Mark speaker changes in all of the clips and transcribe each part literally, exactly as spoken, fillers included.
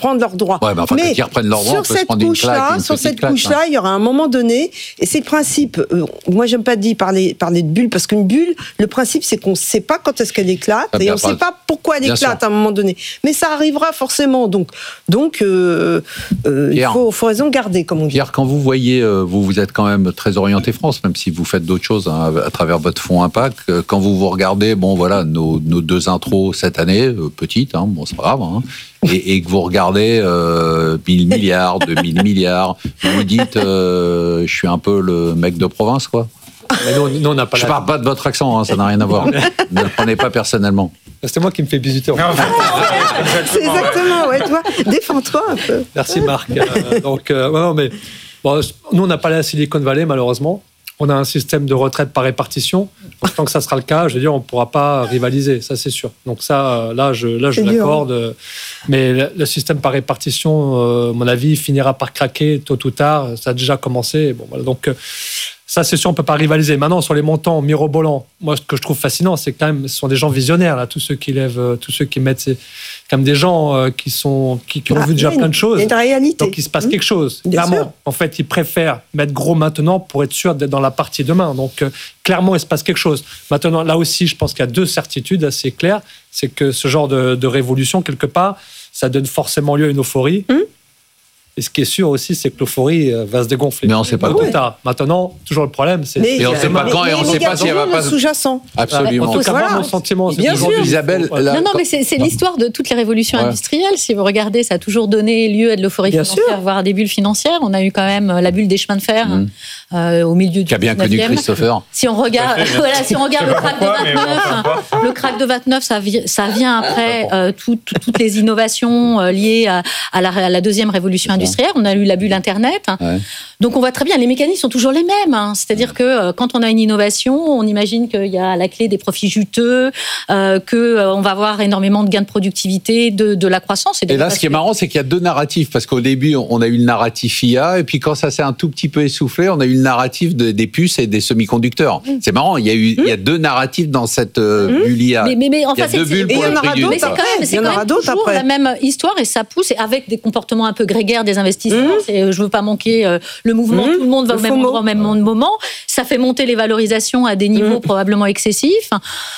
Speaker 1: reprendre leurs droits.
Speaker 2: Ouais, bah enfin,
Speaker 1: mais
Speaker 2: quand ils reprennent leurs droits, on peut se prendre une claque, une
Speaker 1: sur cette
Speaker 2: claque,
Speaker 1: couche-là, hein. Il y aura un moment donné, et c'est le principe. Euh, moi, j'aime pas dire parler, parler de bulle, parce qu'une bulle, le principe, c'est qu'on ne sait pas quand est-ce qu'elle éclate, ah, et on ne sait pas pourquoi elle éclate à un moment donné. Mais ça arrivera forcément. Donc, donc euh, euh, il faut, faut raison garder, comme on dit.
Speaker 2: Pierre, quand vous voyez, euh, vous, vous êtes quand même très orienté France, même si vous faites d'autres choses hein, à travers votre fonds Impact. Euh, quand vous vous regardez, bon voilà, nos, nos deux intros cette année, euh, petites, hein, bon c'est pas grave, hein, et, et que vous regardez euh, mille milliards, deux mille milliards, vous vous dites, euh, je suis un peu le mec de province, quoi.
Speaker 3: Mais nous, nous, on n'a pas
Speaker 2: je
Speaker 3: la...
Speaker 2: parle pas de votre accent, hein, ça n'a rien à voir. Ne le prenez pas personnellement.
Speaker 3: C'était moi qui me fais bisuter. En
Speaker 1: fait. C'est exactement, ouais, toi, défends-toi un peu.
Speaker 3: Merci Marc. Euh, donc, euh, non, mais bon, nous, on n'a pas la Silicon Valley, malheureusement. On a un système de retraite par répartition. Donc, tant que ça sera le cas, je veux dire, on ne pourra pas rivaliser, ça c'est sûr. Donc ça, là, je, là, je l'accorde. Dur. Mais le, le système par répartition, euh, à mon avis, finira par craquer tôt ou tard. Ça a déjà commencé. Bon, voilà, donc... Euh, ça, c'est sûr, on ne peut pas rivaliser. Maintenant, sur les montants mirobolants, moi, ce que je trouve fascinant, c'est quand même, ce sont des gens visionnaires, là, tous ceux qui lèvent, tous ceux qui mettent, c'est comme des gens euh, qui, sont, qui, qui ont ah, vu déjà plein de choses.
Speaker 1: Il y a une réalité.
Speaker 3: Donc, il se passe mmh. quelque chose.
Speaker 1: Bien
Speaker 3: clairement,
Speaker 1: sûr.
Speaker 3: En fait, ils préfèrent mettre gros maintenant pour être sûr d'être dans la partie demain. Donc, euh, clairement, il se passe quelque chose. Maintenant, là aussi, je pense qu'il y a deux certitudes assez claires. C'est que ce genre de, de révolution, quelque part, ça donne forcément lieu à une euphorie. Mmh. Et ce qui est sûr aussi, c'est que l'euphorie va se dégonfler.
Speaker 2: Mais on ne sait pas
Speaker 3: quand.
Speaker 2: Ouais.
Speaker 3: Maintenant, toujours le problème, c'est...
Speaker 1: Mais
Speaker 2: et on ne sait pas
Speaker 1: mais,
Speaker 2: quand,
Speaker 1: mais,
Speaker 2: et on ne sait pas si elle va pas...
Speaker 1: sous-jacent.
Speaker 2: Absolument.
Speaker 3: En tout cas,
Speaker 1: voilà.
Speaker 3: moi, mon sentiment, c'est
Speaker 1: bien sûr.
Speaker 2: Isabelle...
Speaker 4: La... Non, non, mais c'est, c'est l'histoire de toutes les révolutions ouais. industrielles. Si vous regardez, ça a toujours donné lieu à de l'euphorie bien financière, sûr. Voire à des bulles financières. On a eu quand même la bulle des chemins de fer mmh. euh, au milieu du
Speaker 2: qui a bien connu Christopher.
Speaker 4: Si on regarde, voilà, si on regarde le crack de vingt-neuf, le crack de vingt-neuf, ça, ça vient après euh, tout, tout, toutes les innovations euh, liées à, à, la, à la deuxième révolution industrielle. On a eu la bulle Internet. Ouais. Donc on voit très bien, les mécanismes sont toujours les mêmes. Hein. C'est-à-dire que euh, quand on a une innovation, on imagine qu'il y a à la clé des profits juteux, euh, qu'on euh, va avoir énormément de gains de productivité, de, de la croissance. Et,
Speaker 2: et là, ce qui est marrant, c'est qu'il y a deux narratifs. Parce qu'au début, on a eu le narratif I A, et puis quand ça s'est un tout petit peu essoufflé, on a eu le narratif de, des puces et des semi-conducteurs. Mmh. C'est marrant, il y a eu, mmh. il y a deux narratifs dans cette euh, mmh. bulle I A.
Speaker 4: Mais, mais, mais enfin,
Speaker 2: il y a
Speaker 4: c'est,
Speaker 2: deux bulles pour
Speaker 1: le
Speaker 2: prix du...
Speaker 4: Mais c'est quand même, c'est quand même toujours après. La même histoire, et ça pousse, et avec des comportements un peu grégaires des investisseurs. Mmh. C'est, je veux pas manquer euh, le mouvement, mmh. tout le monde va le au même endroit au même moment. Ça fait monter les valorisations à des niveaux mmh. probablement excessifs.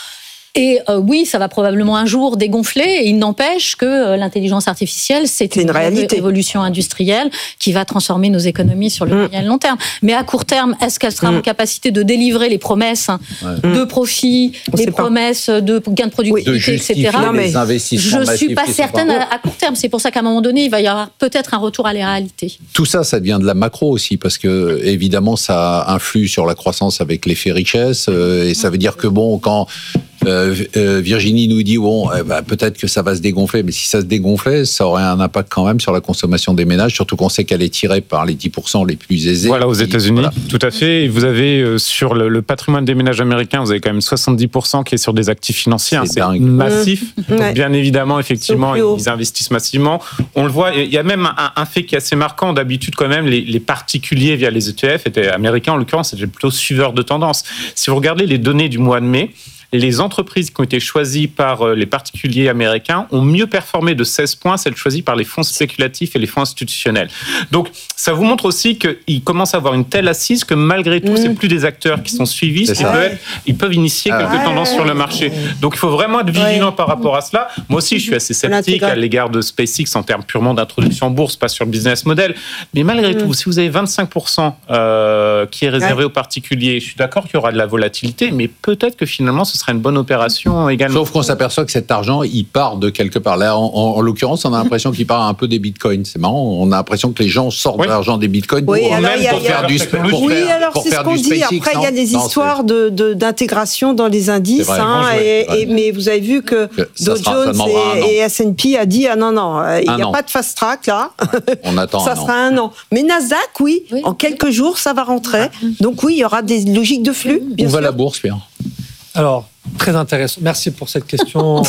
Speaker 4: Et euh, oui, ça va probablement un jour dégonfler, et il n'empêche que euh, l'intelligence artificielle, c'est, c'est une, une réalité. Évolution industrielle qui va transformer nos économies sur le mmh. moyen et le long terme. Mais à court terme, est-ce qu'elle sera mmh. en capacité de délivrer les promesses ouais. de profit, On les promesses pas. de gains de productivité,
Speaker 2: oui. de
Speaker 4: et cetera.
Speaker 2: Non, mais je
Speaker 4: ne suis pas certaine à, à court terme. C'est pour ça qu'à un moment donné, il va y avoir peut-être un retour à la réalité.
Speaker 2: Tout ça, ça devient de la macro aussi, parce que évidemment, ça influe sur la croissance avec l'effet richesse, euh, et ça veut dire que bon, quand Euh, euh, Virginie nous dit bon, eh ben, peut-être que ça va se dégonfler, mais si ça se dégonflait, ça aurait un impact quand même sur la consommation des ménages, surtout qu'on sait qu'elle est tirée par les dix pour cent les plus aisés.
Speaker 5: Voilà, aux États-Unis, voilà. Tout à fait. Et vous avez euh, sur le, le patrimoine des ménages américains, vous avez quand même soixante-dix pour cent qui est sur des actifs financiers. C'est, hein, c'est massif. Mmh. Donc, ouais. Bien évidemment, effectivement, ils investissent massivement. On le voit. Il y a même un, un fait qui est assez marquant. D'habitude, quand même, les, les particuliers via les E T F étaient américains, en l'occurrence, c'était plutôt suiveurs de tendance. Si vous regardez les données du mois de mai, les entreprises qui ont été choisies par les particuliers américains ont mieux performé de seize points, celles choisies par les fonds spéculatifs et les fonds institutionnels. Donc, ça vous montre aussi qu'ils commencent à avoir une telle assise que malgré tout, mmh. c'est plus des acteurs qui sont suivis, qui peuvent, ils peuvent initier ah, quelques ouais. tendances sur le marché. Donc, il faut vraiment être vigilant ouais. par rapport à cela. Moi aussi, je suis assez sceptique à l'égard de SpaceX en termes purement d'introduction en bourse, pas sur le business model. Mais malgré mmh. tout, si vous avez vingt-cinq pour cent euh, qui est réservé ouais. aux particuliers, je suis d'accord qu'il y aura de la volatilité, mais peut-être que finalement, ce serait une bonne opération également.
Speaker 2: Sauf qu'on s'aperçoit que cet argent, il part de quelque part. Là, en, en, en l'occurrence, on a l'impression qu'il part un peu des bitcoins. C'est marrant, on a l'impression que les gens sortent oui. de l'argent des bitcoins pour,
Speaker 1: oui,
Speaker 2: alors,
Speaker 1: même
Speaker 2: pour faire du pour
Speaker 1: Oui,
Speaker 2: faire,
Speaker 1: alors
Speaker 2: pour
Speaker 1: c'est
Speaker 2: faire
Speaker 1: ce qu'on dit.
Speaker 2: SpaceX, Après, il
Speaker 1: y a des non, histoires de, de, d'intégration dans les indices. Vrai, hein, et, et, mais vous avez vu que, que Dow sera, Jones et, et S and P a dit ah non, non, il n'y a an. pas de fast track là.
Speaker 2: On attend
Speaker 1: ça
Speaker 2: un
Speaker 1: sera
Speaker 2: an.
Speaker 1: un an. Mais Nasdaq, oui, oui, en quelques jours, ça va rentrer. Donc oui, il y aura des logiques de flux.
Speaker 2: Où va la bourse, Pierre ?
Speaker 3: Alors, très intéressant. Merci pour cette question.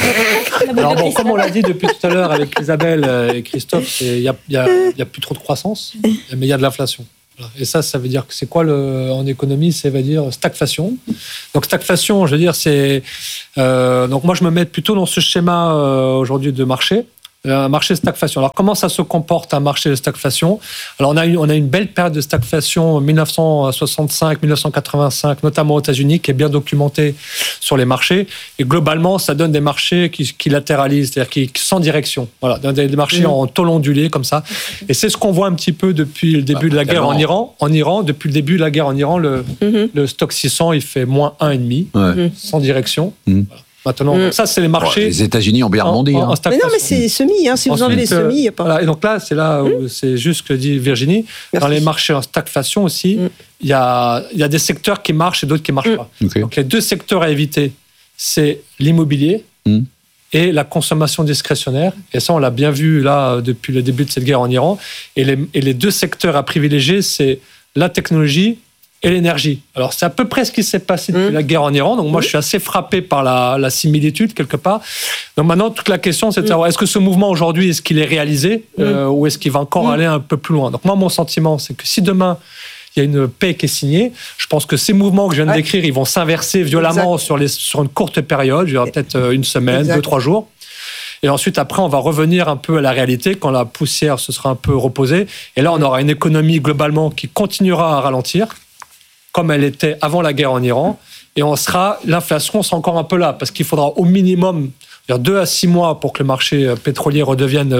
Speaker 3: Alors bon, comme on l'a dit depuis tout à l'heure avec Isabelle et Christophe, il n'y a, y a, y a plus trop de croissance, mais il y a de l'inflation. Et ça, ça veut dire que c'est quoi le, en économie, ça veut dire stagflation. Donc stagflation, je veux dire, c'est... Euh, donc moi, je me mets plutôt dans ce schéma euh, aujourd'hui de marché. un marché de stagflation. Alors, comment ça se comporte un marché de stagflation ? Alors, on a eu on a une belle période de stagflation en dix-neuf cent soixante-cinq dix-neuf cent quatre-vingt-cinq, notamment aux États-Unis, qui est bien documentée sur les marchés. Et globalement, ça donne des marchés qui, qui latéralisent, c'est-à-dire qui, qui sans direction. Voilà, des, des marchés mmh. en taux ondulé comme ça. Et c'est ce qu'on voit un petit peu depuis le début bah, de la guerre en Iran. En Iran, depuis le début de la guerre en Iran, le, mmh. le stock six cents, il fait moins un virgule cinq, ouais. sans direction. Mmh. Voilà. Maintenant, mmh. ça, c'est les marchés.
Speaker 2: Bon, les États-Unis ont bien rebondi.
Speaker 3: Hein.
Speaker 1: Mais non, mais c'est semi. Hein. Si Ensuite, vous enlevez les semis, il n'y a pas.
Speaker 3: Voilà. Et donc là, c'est là où mmh. c'est juste ce que dit Virginie. Merci. Dans les marchés en stagflation aussi, il mmh. y, a, y a des secteurs qui marchent et d'autres qui ne marchent mmh. pas. Okay. Donc les deux secteurs à éviter, c'est l'immobilier mmh. et la consommation discrétionnaire. Et ça, on l'a bien vu là depuis le début de cette guerre en Iran. Et les, et les deux secteurs à privilégier, c'est la technologie et l'énergie. Alors, c'est à peu près ce qui s'est passé depuis mmh. la guerre en Iran. Donc, moi, mmh. je suis assez frappé par la, la similitude, quelque part. Donc, maintenant, toute la question, c'est de savoir, est-ce que ce mouvement, aujourd'hui, est-ce qu'il est réalisé mmh. euh, ou est-ce qu'il va encore mmh. aller un peu plus loin ? Donc, moi, mon sentiment, c'est que si demain, il y a une paix qui est signée, je pense que ces mouvements que je viens de décrire, ils vont s'inverser violemment sur, les, sur une courte période, je dirais peut-être une semaine, exact. deux, trois jours. Et ensuite, après, on va revenir un peu à la réalité quand la poussière se sera un peu reposée. Et là, on aura une économie, globalement, qui continuera à ralentir, comme elle était avant la guerre en Iran, et on sera, l'inflation sera encore un peu là, parce qu'il faudra au minimum deux à six mois pour que le marché pétrolier redevienne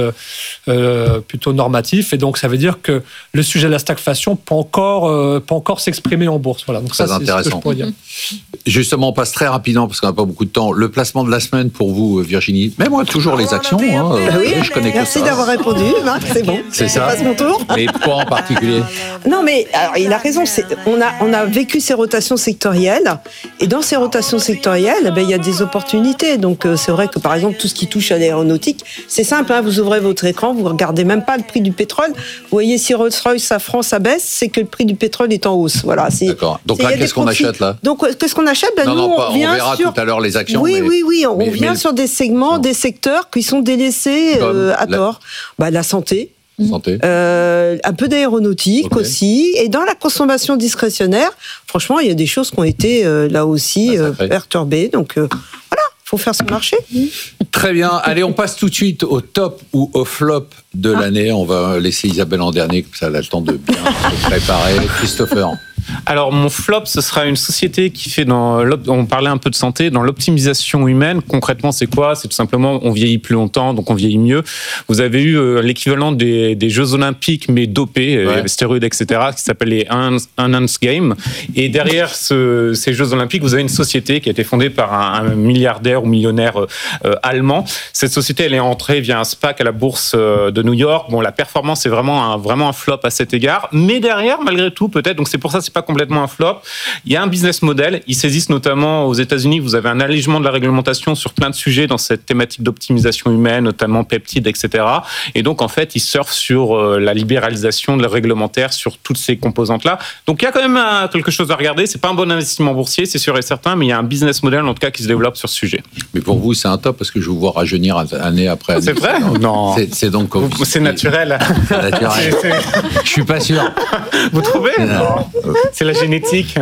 Speaker 3: euh, plutôt normatif, et donc ça veut dire que le sujet de la stagflation peut encore, euh, peut encore s'exprimer en bourse. Voilà, donc
Speaker 2: très
Speaker 3: ça,
Speaker 2: intéressant.
Speaker 3: C'est ce que je pourrais dire.
Speaker 2: Justement, on passe très rapidement, parce qu'on n'a pas beaucoup de temps. Le placement de la semaine pour vous, Virginie. Mais moi, toujours les actions. Hein.
Speaker 1: Oui, je connais que merci ça. D'avoir répondu, Marc, c'est bon.
Speaker 2: C'est ça.
Speaker 1: Je passe mon tour.
Speaker 2: Mais quoi en particulier ?
Speaker 1: Non, mais alors, il a raison. C'est, on, a, on a vécu ces rotations sectorielles, et dans ces rotations sectorielles, ben, il y a des opportunités. Donc, euh, c'est vrai que, par exemple, tout ce qui touche à l'aéronautique, c'est simple, hein, vous ouvrez votre écran, vous ne regardez même pas le prix du pétrole. Vous voyez, si Rolls-Royce, Safran, ça baisse, c'est que le prix du pétrole est en hausse. Voilà, c'est,
Speaker 2: D'accord. Donc là, qu'est-ce qu'on achète là ?
Speaker 1: Donc, qu'est-ce qu'on achète ben,
Speaker 2: Non,
Speaker 1: nous,
Speaker 2: non,
Speaker 1: on,
Speaker 2: pas, on verra
Speaker 1: sur...
Speaker 2: tout à l'heure les actions.
Speaker 1: Oui,
Speaker 2: mais...
Speaker 1: oui, oui, on
Speaker 2: mais,
Speaker 1: vient
Speaker 2: mais...
Speaker 1: sur des segments, non. des secteurs qui sont délaissés euh, à la... tort. Bah, la santé.
Speaker 2: Santé.
Speaker 1: Euh, un peu d'aéronautique okay. aussi. Et dans la consommation discrétionnaire, franchement, il y a des choses qui ont été euh, là aussi euh, perturbées. Donc euh, voilà, il faut faire son marché.
Speaker 2: Très bien. Allez, on passe tout de suite au top ou au flop de ah. l'année. On va laisser Isabelle en dernier, comme ça elle a le temps de bien se préparer. Christopher.
Speaker 5: Alors, mon flop, ce sera une société qui fait dans... On parlait un peu de santé, dans l'optimisation humaine. Concrètement, c'est quoi ? C'est tout simplement, on vieillit plus longtemps, donc on vieillit mieux. Vous avez eu euh, l'équivalent des, des Jeux Olympiques, mais dopés, ouais. euh, stéroïdes, et cetera, qui s'appelle les Enhanced Games. Et derrière ce, ces Jeux Olympiques, vous avez une société qui a été fondée par un, un milliardaire ou millionnaire euh, allemand. Cette société, elle est entrée via un SPAC à la bourse euh, de New York. Bon, la performance est vraiment un, vraiment un flop à cet égard. Mais derrière, malgré tout, peut-être, donc c'est pour ça c'est pas complètement un flop. Il y a un business model. Ils saisissent notamment aux États-Unis. Vous avez un allègement de la réglementation sur plein de sujets dans cette thématique d'optimisation humaine, notamment peptides, et cetera. Et donc, en fait, ils surfent sur la libéralisation de la réglementaire sur toutes ces composantes-là. Donc, il y a quand même un, quelque chose à regarder. C'est pas un bon investissement boursier, c'est sûr et certain, mais il y a un business model, en tout cas, qui se développe sur ce sujet.
Speaker 2: Mais pour vous, c'est un top parce que je vous vois rajeunir année après année.
Speaker 5: C'est vrai ?
Speaker 2: Non. C'est, c'est donc comme
Speaker 5: c'est naturel.
Speaker 2: C'est naturel. C'est, c'est... Je suis pas sûr.
Speaker 5: Vous trouvez ? Non. C'est la génétique.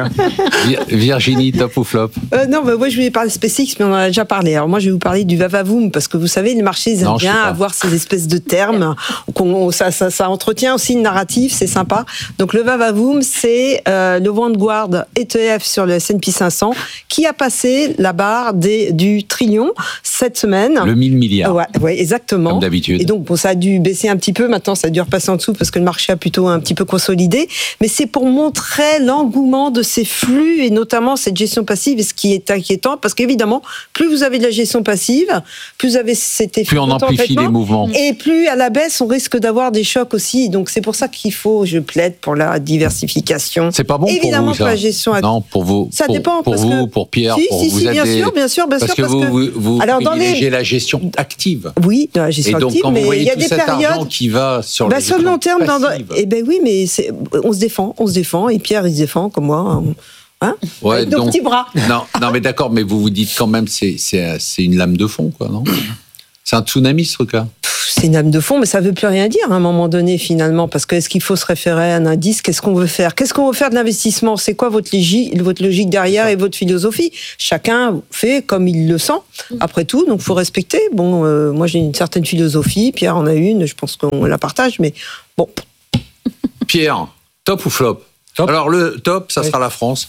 Speaker 2: Virginie, top ou flop ?
Speaker 1: euh, Non, bah, moi je voulais parler de SpaceX, mais on en a déjà parlé. Alors moi je vais vous parler du va-va-voom, parce que vous savez, les marchés ils aiment non, bien avoir ces espèces de termes. Qu'on, ça, ça, ça entretient aussi une narrative, c'est sympa. Donc le va-va-voom, c'est euh, le Vanguard E T F sur le S and P cinq cents qui a passé la barre des, du trillion cette semaine.
Speaker 2: Le mille milliards.
Speaker 1: Ouais, ouais, exactement.
Speaker 2: Comme d'habitude.
Speaker 1: Et donc bon, ça a dû baisser un petit peu. Maintenant, ça a dû repasser en dessous parce que le marché a plutôt un petit peu consolidé. Mais c'est pour montrer l'engouement de ces flux et notamment cette gestion passive, et ce qui est inquiétant parce qu'évidemment, plus vous avez de la gestion passive, plus vous avez cet effet.
Speaker 2: Plus on amplifie les mouvements.
Speaker 1: Et plus à la baisse, on risque d'avoir des chocs aussi. Donc c'est pour ça qu'il faut, je plaide pour la diversification.
Speaker 2: C'est pas bon
Speaker 1: évidemment
Speaker 2: pour vous, ça.
Speaker 1: Pour la gestion active.
Speaker 2: Non, pour vous.
Speaker 1: Ça
Speaker 2: pour,
Speaker 1: dépend.
Speaker 2: Pour
Speaker 1: parce
Speaker 2: vous,
Speaker 1: que...
Speaker 2: pour Pierre,
Speaker 1: si,
Speaker 2: pour
Speaker 1: si,
Speaker 2: vous
Speaker 1: si,
Speaker 2: êtes
Speaker 1: bien
Speaker 2: des...
Speaker 1: sûr, bien sûr, bien
Speaker 2: parce
Speaker 1: sûr.
Speaker 2: Que
Speaker 1: parce
Speaker 2: vous,
Speaker 1: que
Speaker 2: vous, vous
Speaker 1: alors,
Speaker 2: privilégiez
Speaker 1: les...
Speaker 2: la gestion active.
Speaker 1: Oui, dans la gestion
Speaker 2: active. Et donc,
Speaker 1: active,
Speaker 2: quand
Speaker 1: mais
Speaker 2: vous voyez
Speaker 1: il y a
Speaker 2: tout
Speaker 1: des
Speaker 2: cet
Speaker 1: périodes
Speaker 2: argent qui va sur
Speaker 1: bah,
Speaker 2: les
Speaker 1: sur le long terme, dans...
Speaker 2: passives.
Speaker 1: Eh ben oui, mais c'est... on se défend, on se défend, et Pierre il se défend comme moi. Hein
Speaker 2: ouais,
Speaker 1: avec nos
Speaker 2: donc,
Speaker 1: petits bras.
Speaker 2: Non, non, mais d'accord, mais vous vous dites quand même c'est c'est c'est une lame de fond, quoi, non ? C'est un tsunami, ce truc-là.
Speaker 1: c'est une âme de fond, mais ça ne veut plus rien dire à un moment donné finalement, parce que est-ce qu'il faut se référer à un indice? Qu'est-ce qu'on veut faire? Qu'est-ce qu'on veut faire de l'investissement? C'est quoi votre logique, votre logique derrière et votre philosophie? Chacun fait comme il le sent, après tout, donc il faut respecter. Bon, euh, moi j'ai une certaine philosophie, Pierre en a une, je pense qu'on la partage, mais bon.
Speaker 2: Pierre, top ou flop? Top. Alors le top, ça oui. sera la France.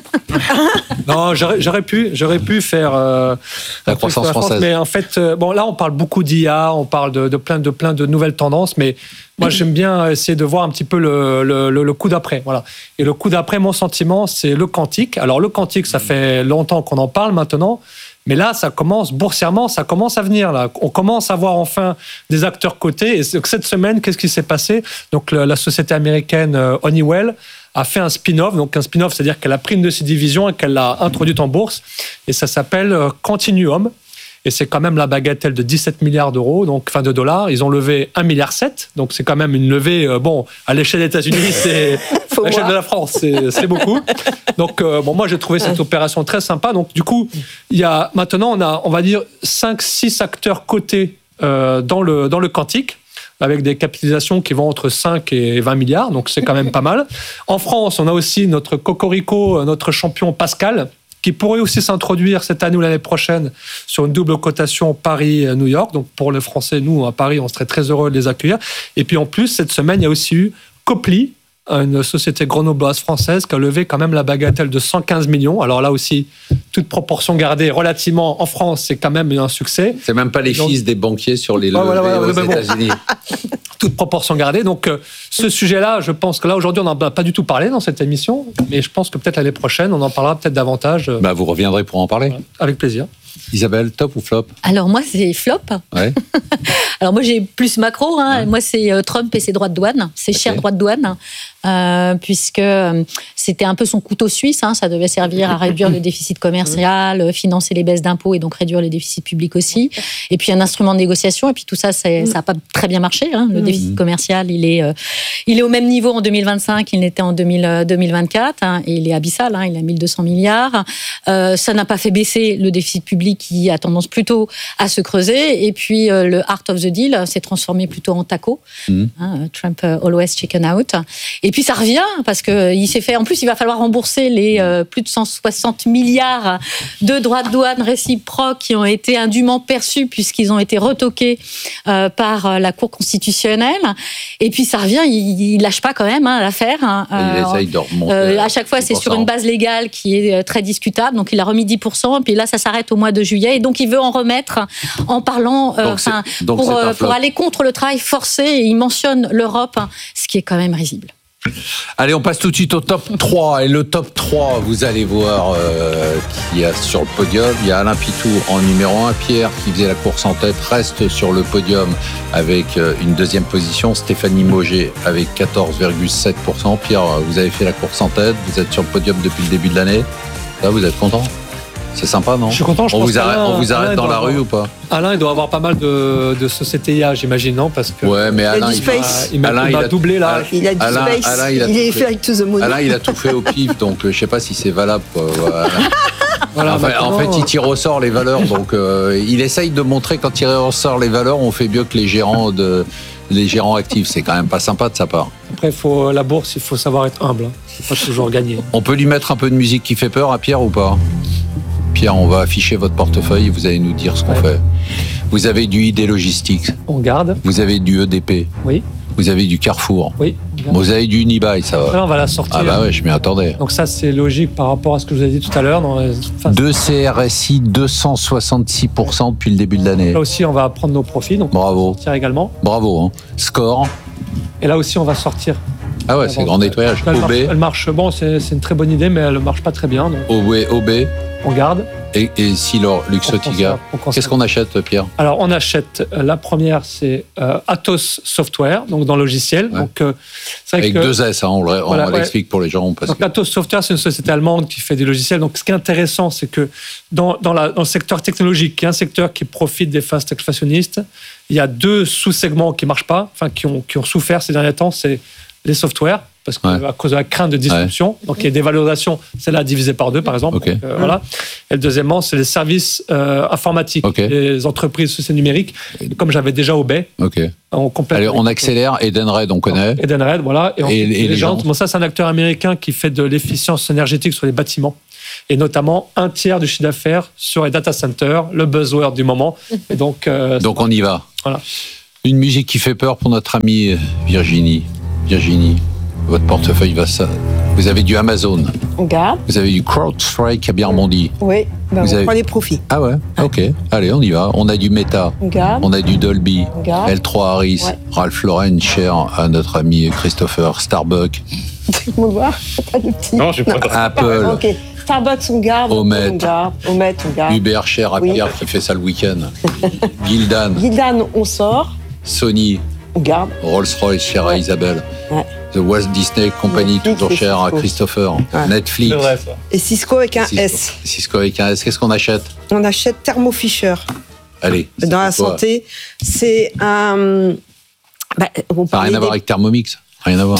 Speaker 3: Non, j'aurais, j'aurais pu, j'aurais pu faire euh,
Speaker 2: la croissance
Speaker 3: la France,
Speaker 2: française.
Speaker 3: Mais en fait, euh, bon, là, on parle beaucoup d'I A, on parle de, de plein de plein de nouvelles tendances, mais moi, j'aime bien essayer de voir un petit peu le, le, le, le coup d'après, voilà. Et le coup d'après, mon sentiment, c'est le quantique. Alors, le quantique, ça fait longtemps qu'on en parle maintenant. Mais là, ça commence, boursièrement, ça commence à venir. Là. On commence à voir enfin des acteurs cotés. Et cette semaine, qu'est-ce qui s'est passé? Donc, la société américaine Honeywell a fait un spin-off. Donc, un spin-off, c'est-à-dire qu'elle a pris une de ses divisions et qu'elle l'a introduite en bourse. Et ça s'appelle Quantinuum. Et c'est quand même la bagatelle de dix-sept milliards d'euros, donc fin de dollars. Ils ont levé un virgule sept milliard. Donc, c'est quand même une levée, euh, bon, à l'échelle des États-Unis, c'est à l'échelle de la France, c'est, c'est beaucoup. Donc, euh, bon, moi, j'ai trouvé cette opération très sympa. Donc, du coup, il y a, maintenant, on a, on va dire, cinq six acteurs cotés euh, dans, le, dans le quantique, avec des capitalisations qui vont entre cinq et vingt milliards. Donc, c'est quand même pas mal. En France, on a aussi notre cocorico, notre champion Pascal, qui pourrait aussi s'introduire cette année ou l'année prochaine sur une double cotation Paris-New York. Donc pour les Français, nous, à Paris, on serait très heureux de les accueillir. Et puis en plus, cette semaine, il y a aussi eu Copli, une société grenobloise française qui a levé quand même la bagatelle de cent quinze millions. Alors là aussi, toute proportion gardée, relativement en France, c'est quand même un succès.
Speaker 2: C'est même pas les Donc, fils des banquiers sur les levées
Speaker 3: voilà, voilà,
Speaker 2: aux
Speaker 3: voilà,
Speaker 2: États-Unis.
Speaker 3: Bon. Toute proportion gardée. Donc euh, ce sujet-là, je pense que là, aujourd'hui, on n'en a pas du tout parlé dans cette émission, mais je pense que peut-être l'année prochaine, on en parlera peut-être davantage. Euh,
Speaker 2: bah, vous reviendrez pour en parler.
Speaker 3: Voilà, avec plaisir.
Speaker 2: Isabelle, top ou flop?
Speaker 4: Alors moi, c'est flop.
Speaker 2: Ouais.
Speaker 4: Alors moi, j'ai plus macro. Hein. Ouais. Moi, c'est Trump et ses droits de douane, ses okay. chers droits de douane, euh, puisque c'était un peu son couteau suisse. Hein. Ça devait servir à réduire le déficit commercial, financer les baisses d'impôts et donc réduire le déficit public aussi. Et puis un instrument de négociation. Et puis tout ça, c'est, ça n'a pas très bien marché. Hein. Le mmh. déficit commercial, il est, euh, il est au même niveau en deux mille vingt-cinq qu'il n'était en deux mille vingt-quatre. Hein. Et il est abyssal. Hein. Il a mille deux cents milliards. Euh, ça n'a pas fait baisser le déficit public qui a tendance plutôt à se creuser. Et puis, euh, le Art of the Deal s'est transformé plutôt en taco. Mmh. Hein, Trump uh, always chicken out. Et puis, ça revient parce qu'il s'est fait... En plus, il va falloir rembourser les euh, plus de cent soixante milliards de droits de douane réciproques qui ont été indûment perçus puisqu'ils ont été retoqués euh, par la Cour constitutionnelle. Et puis, ça revient. Il ne lâche pas quand même hein, l'affaire. Hein.
Speaker 2: Il euh, essaye de remonter.
Speaker 4: Euh, à chaque fois, c'est sur une base légale qui est très discutable. Donc, il a remis dix pour cent. Et puis là, ça s'arrête au mois de juillet. Et donc, il veut en remettre en parlant, euh, enfin, pour, euh, pour aller contre le travail forcé. Et il mentionne l'Europe, hein, ce qui est quand même risible.
Speaker 2: Allez, on passe tout de suite au top trois. Et le top trois, vous allez voir euh, qui y a sur le podium. Il y a Alain Pitou en numéro un. Pierre, qui faisait la course en tête, reste sur le podium avec euh, une deuxième position. Stéphanie Mauger avec quatorze virgule sept pour cent. Pierre, vous avez fait la course en tête. Vous êtes sur le podium depuis le début de l'année. Là, vous êtes content? C'est sympa, non?
Speaker 3: Je suis content. Je
Speaker 2: on,
Speaker 3: pense
Speaker 2: vous arrête,
Speaker 3: Alain,
Speaker 2: on vous arrête Alain dans la rue
Speaker 3: avoir,
Speaker 2: ou pas?
Speaker 3: Alain, il doit avoir pas mal de, de sociétés I A, j'imagine, non? Parce que
Speaker 2: ouais, mais Alain,
Speaker 1: il,
Speaker 2: il,
Speaker 1: Space.
Speaker 3: il m'a,
Speaker 2: Alain,
Speaker 3: il m'a doublé là.
Speaker 1: Il a du
Speaker 2: Alain,
Speaker 1: Space.
Speaker 2: Alain, il, a
Speaker 1: il est
Speaker 2: fait
Speaker 1: avec to the moon.
Speaker 2: Alain, il a tout fait au pif, donc je sais pas si c'est valable. Quoi. Voilà.
Speaker 3: Voilà,
Speaker 2: enfin, en fait, il tire au sort les valeurs, donc euh, il essaye de montrer quand il tire au sort les valeurs, on fait mieux que les gérants de. Les gérants actifs, c'est quand même pas sympa de sa part.
Speaker 3: Après, faut, la bourse, il faut savoir être humble. Hein. Il faut pas toujours gagner.
Speaker 2: On peut lui mettre un peu de musique qui fait peur à Pierre ou pas? Pierre, on va afficher votre portefeuille et vous allez nous dire ce qu'on ouais. fait. Vous avez du I D Logistics.
Speaker 3: On garde.
Speaker 2: Vous avez du E D P.
Speaker 3: Oui.
Speaker 2: Vous avez du Carrefour.
Speaker 3: Oui.
Speaker 2: Vous avez du Unibail, ça va.
Speaker 3: Là, on va la sortir.
Speaker 2: Ah bah ouais, je m'y attendais.
Speaker 3: Donc ça, c'est logique par rapport à ce que je vous ai dit tout à l'heure. Dans les... enfin,
Speaker 2: deux C R S I, deux cent soixante-six pour cent depuis le début de l'année.
Speaker 3: Là aussi, on va prendre nos profits. Donc
Speaker 2: bravo.
Speaker 3: On va sortir également.
Speaker 2: Bravo. Hein. Score.
Speaker 3: Et là aussi, on va sortir.
Speaker 2: Ah ouais, c'est grand nettoyage.
Speaker 3: Là, elle,
Speaker 2: O B.
Speaker 3: marche, elle marche, bon, c'est, c'est une très bonne idée, mais elle ne marche pas très bien. Donc...
Speaker 2: O B, O B.
Speaker 3: On garde.
Speaker 2: Et, et Silor, Luxottica. Qu'est-ce qu'on achète, Pierre?
Speaker 3: Alors, on achète, la première, c'est euh, Atos Software, donc dans le logiciel.
Speaker 2: Ouais.
Speaker 3: Donc, euh, c'est vrai
Speaker 2: Avec
Speaker 3: que,
Speaker 2: deux S, hein, on, on
Speaker 3: voilà,
Speaker 2: l'explique
Speaker 3: ouais.
Speaker 2: pour les gens. Parce
Speaker 3: donc,
Speaker 2: que...
Speaker 3: Atos Software, c'est une société allemande qui fait des logiciels. Donc, ce qui est intéressant, c'est que dans, dans, la, dans le secteur technologique, qui est un secteur qui profite des fast expansionnistes, il y a deux sous-segments qui ne marchent pas, enfin, qui ont, qui ont souffert ces derniers temps. C'est les softwares, parce qu'à ouais. cause de la crainte de disruption. Ouais. Donc, il y a des valorisations, celle-là divisée par deux, par exemple. Okay. Donc, euh, mmh. voilà. Et le deuxièmement, c'est les services euh, informatiques, okay. les entreprises sociales numériques. Et comme j'avais déjà au B,
Speaker 2: okay. on complète. Allez, on accélère. Edenred, on connaît.
Speaker 3: Edenred, voilà. Et,
Speaker 2: et, et les gens.
Speaker 3: Bon, ça, c'est un acteur américain qui fait de l'efficience énergétique sur les bâtiments. Et notamment un tiers du chiffre d'affaires sur les data centers, le buzzword du moment. Et donc, euh,
Speaker 2: donc on y va.
Speaker 3: Voilà.
Speaker 2: Une musique qui fait peur pour notre amie Virginie. Virginie, votre portefeuille va ça. Vous avez du Amazon.
Speaker 1: On garde.
Speaker 2: Vous avez du CrowdStrike à bien rebondi.
Speaker 1: Oui, ben on avez... prend les profits.
Speaker 2: Ah ouais, ok. Allez, on y va. On a du Meta.
Speaker 1: On garde.
Speaker 2: On a du Dolby.
Speaker 1: On garde.
Speaker 2: L trois Harris. Ouais. Ralph Lauren, cher à notre ami Christopher. Starbucks.
Speaker 1: On voit, pas de petit.
Speaker 5: Non, je n'ai pas de...
Speaker 2: Apple.
Speaker 1: Ok. Starbucks, on garde.
Speaker 2: Omet.
Speaker 1: On garde. Omet, on garde.
Speaker 2: Uber, cher à oui. Pierre qui fait ça le week-end. Gildan.
Speaker 1: Gildan, on sort.
Speaker 2: Sony.
Speaker 1: On garde.
Speaker 2: Rolls-Royce, cher
Speaker 1: ouais.
Speaker 2: à Isabelle.
Speaker 1: Ouais.
Speaker 2: The Walt Disney Company, Netflix, toujours cher à Christopher. Ouais. Netflix.
Speaker 5: Vrai, ça.
Speaker 1: Et Cisco avec un
Speaker 2: Cisco.
Speaker 1: S.
Speaker 2: Cisco avec un S. Qu'est-ce qu'on achète?
Speaker 1: On achète Thermo Fisher.
Speaker 2: Allez.
Speaker 1: Dans la
Speaker 2: quoi?
Speaker 1: santé, c'est un.
Speaker 2: Bah, ça n'a rien à voir des... avec Thermomix. Rien à voir.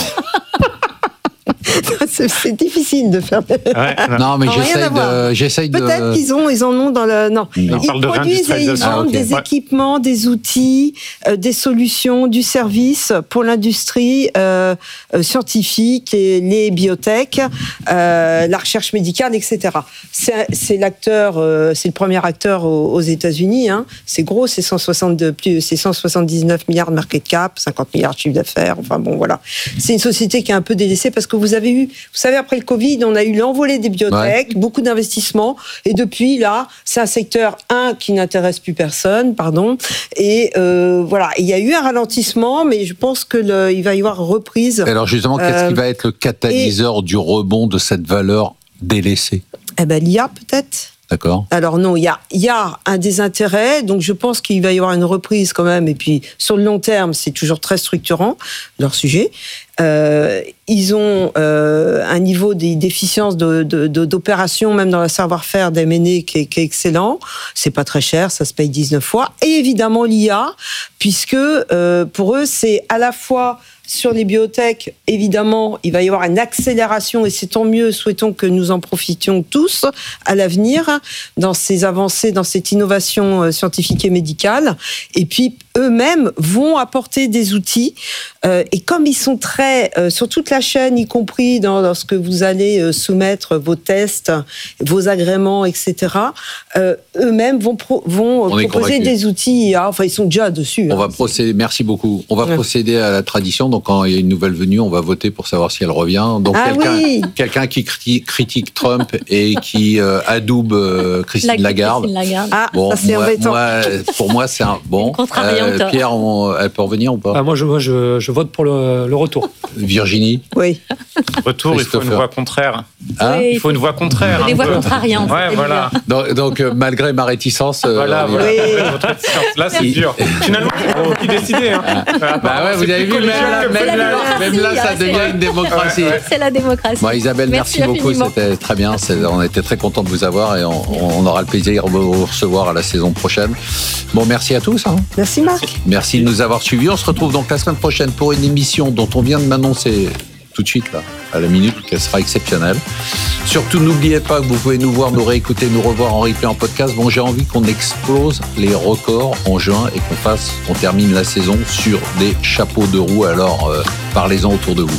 Speaker 1: c'est, c'est difficile de faire.
Speaker 5: Ouais,
Speaker 2: non, mais non, j'essaye de, j'essaye de.
Speaker 1: Peut-être qu'ils ont, ils en ont dans le. Non.
Speaker 2: non.
Speaker 1: Ils produisent et ils vendent ah, okay. des ouais. équipements, des outils, euh, des solutions, du service pour l'industrie euh, euh, scientifique, les, les biotech, euh, la recherche médicale, et cetera. C'est, c'est l'acteur, euh, c'est le premier acteur aux, aux États-Unis. Hein. C'est gros, c'est cent soixante-deux, plus, c'est cent soixante-dix-neuf milliards de market cap, cinquante milliards de chiffre d'affaires. Enfin bon, voilà. C'est une société qui est un peu délaissée parce que vous avez eu, vous savez, après le Covid, on a eu l'envolée des biotech, ouais. beaucoup d'investissements, et depuis là, c'est un secteur un qui n'intéresse plus personne, pardon, et euh, voilà, il y a eu un ralentissement, mais je pense que le, il va y avoir reprise.
Speaker 2: Alors justement, qu'est-ce euh, qui va être le catalyseur et, du rebond de cette valeur délaissée? Eh
Speaker 1: ben l'I A peut-être.
Speaker 2: D'accord.
Speaker 1: Alors non, il y a, il y a un désintérêt, donc je pense qu'il va y avoir une reprise quand même, et puis sur le long terme, c'est toujours très structurant, leur sujet. Euh, ils ont euh, un niveau d'efficience de, de, de, d'opération, même dans le savoir-faire d'M and A qui est, qui est excellent. C'est pas très cher, ça se paye dix-neuf fois. Et évidemment l'I A, puisque euh, pour eux, c'est à la fois sur les biotech, évidemment, il va y avoir une accélération, et c'est tant mieux, souhaitons que nous en profitions tous à l'avenir, dans ces avancées, dans cette innovation scientifique et médicale. Et puis, eux-mêmes vont apporter des outils, euh, et comme ils sont très, euh, sur toute la chaîne, y compris dans, dans ce que vous allez euh, soumettre, vos tests, vos agréments, et cetera, euh, eux-mêmes vont, pro, vont proposer des outils I A, enfin, ils sont déjà dessus.
Speaker 2: On
Speaker 1: hein,
Speaker 2: va procéder, merci beaucoup. On va ouais. procéder à la tradition. Donc, quand il y a une nouvelle venue, on va voter pour savoir si elle revient. Donc,
Speaker 1: ah
Speaker 2: quelqu'un,
Speaker 1: oui.
Speaker 2: quelqu'un qui critique, critique Trump et qui euh, adoube euh, Christine
Speaker 4: La,
Speaker 2: Lagarde.
Speaker 4: Christine Lagarde.
Speaker 1: Ah, bon, ça c'est
Speaker 2: moi,
Speaker 1: embêtant.
Speaker 2: moi, pour moi, c'est un bon. Euh, Pierre, on, elle peut revenir ou pas?
Speaker 3: ah, Moi, je, moi je, je vote pour le, le retour.
Speaker 2: Virginie?
Speaker 1: Oui.
Speaker 5: Retour, il faut une voix contraire.
Speaker 2: Hein
Speaker 4: oui,
Speaker 5: il faut une voix contraire.
Speaker 4: Il faut des voix contrariantes.
Speaker 5: Ouais, voilà.
Speaker 2: Donc, donc euh, malgré ma réticence. Euh,
Speaker 5: voilà, voilà.
Speaker 1: Oui.
Speaker 5: Là, c'est dur. Finalement, c'est qui décider. Hein.
Speaker 2: Bah ouais, vous avez vu, même là, même là, même là, ça devient une démocratie.
Speaker 4: C'est la démocratie.
Speaker 2: Bon, Isabelle, merci, merci beaucoup. C'était très bien. C'est, on était très contents de vous avoir, et on, on aura le plaisir de vous recevoir à la saison prochaine. Bon, merci à tous. Hein.
Speaker 1: Merci Marc.
Speaker 2: Merci de nous avoir suivis. On se retrouve donc la semaine prochaine pour une émission dont on vient de m'annoncer tout de suite, là, à la minute, qu'elle sera exceptionnelle. Surtout, n'oubliez pas que vous pouvez nous voir, nous réécouter, nous revoir en replay, en podcast. Bon, j'ai envie qu'on explose les records en juin et qu'on fasse, qu'on termine la saison sur des chapeaux de roue. Alors, euh, parlez-en autour de vous.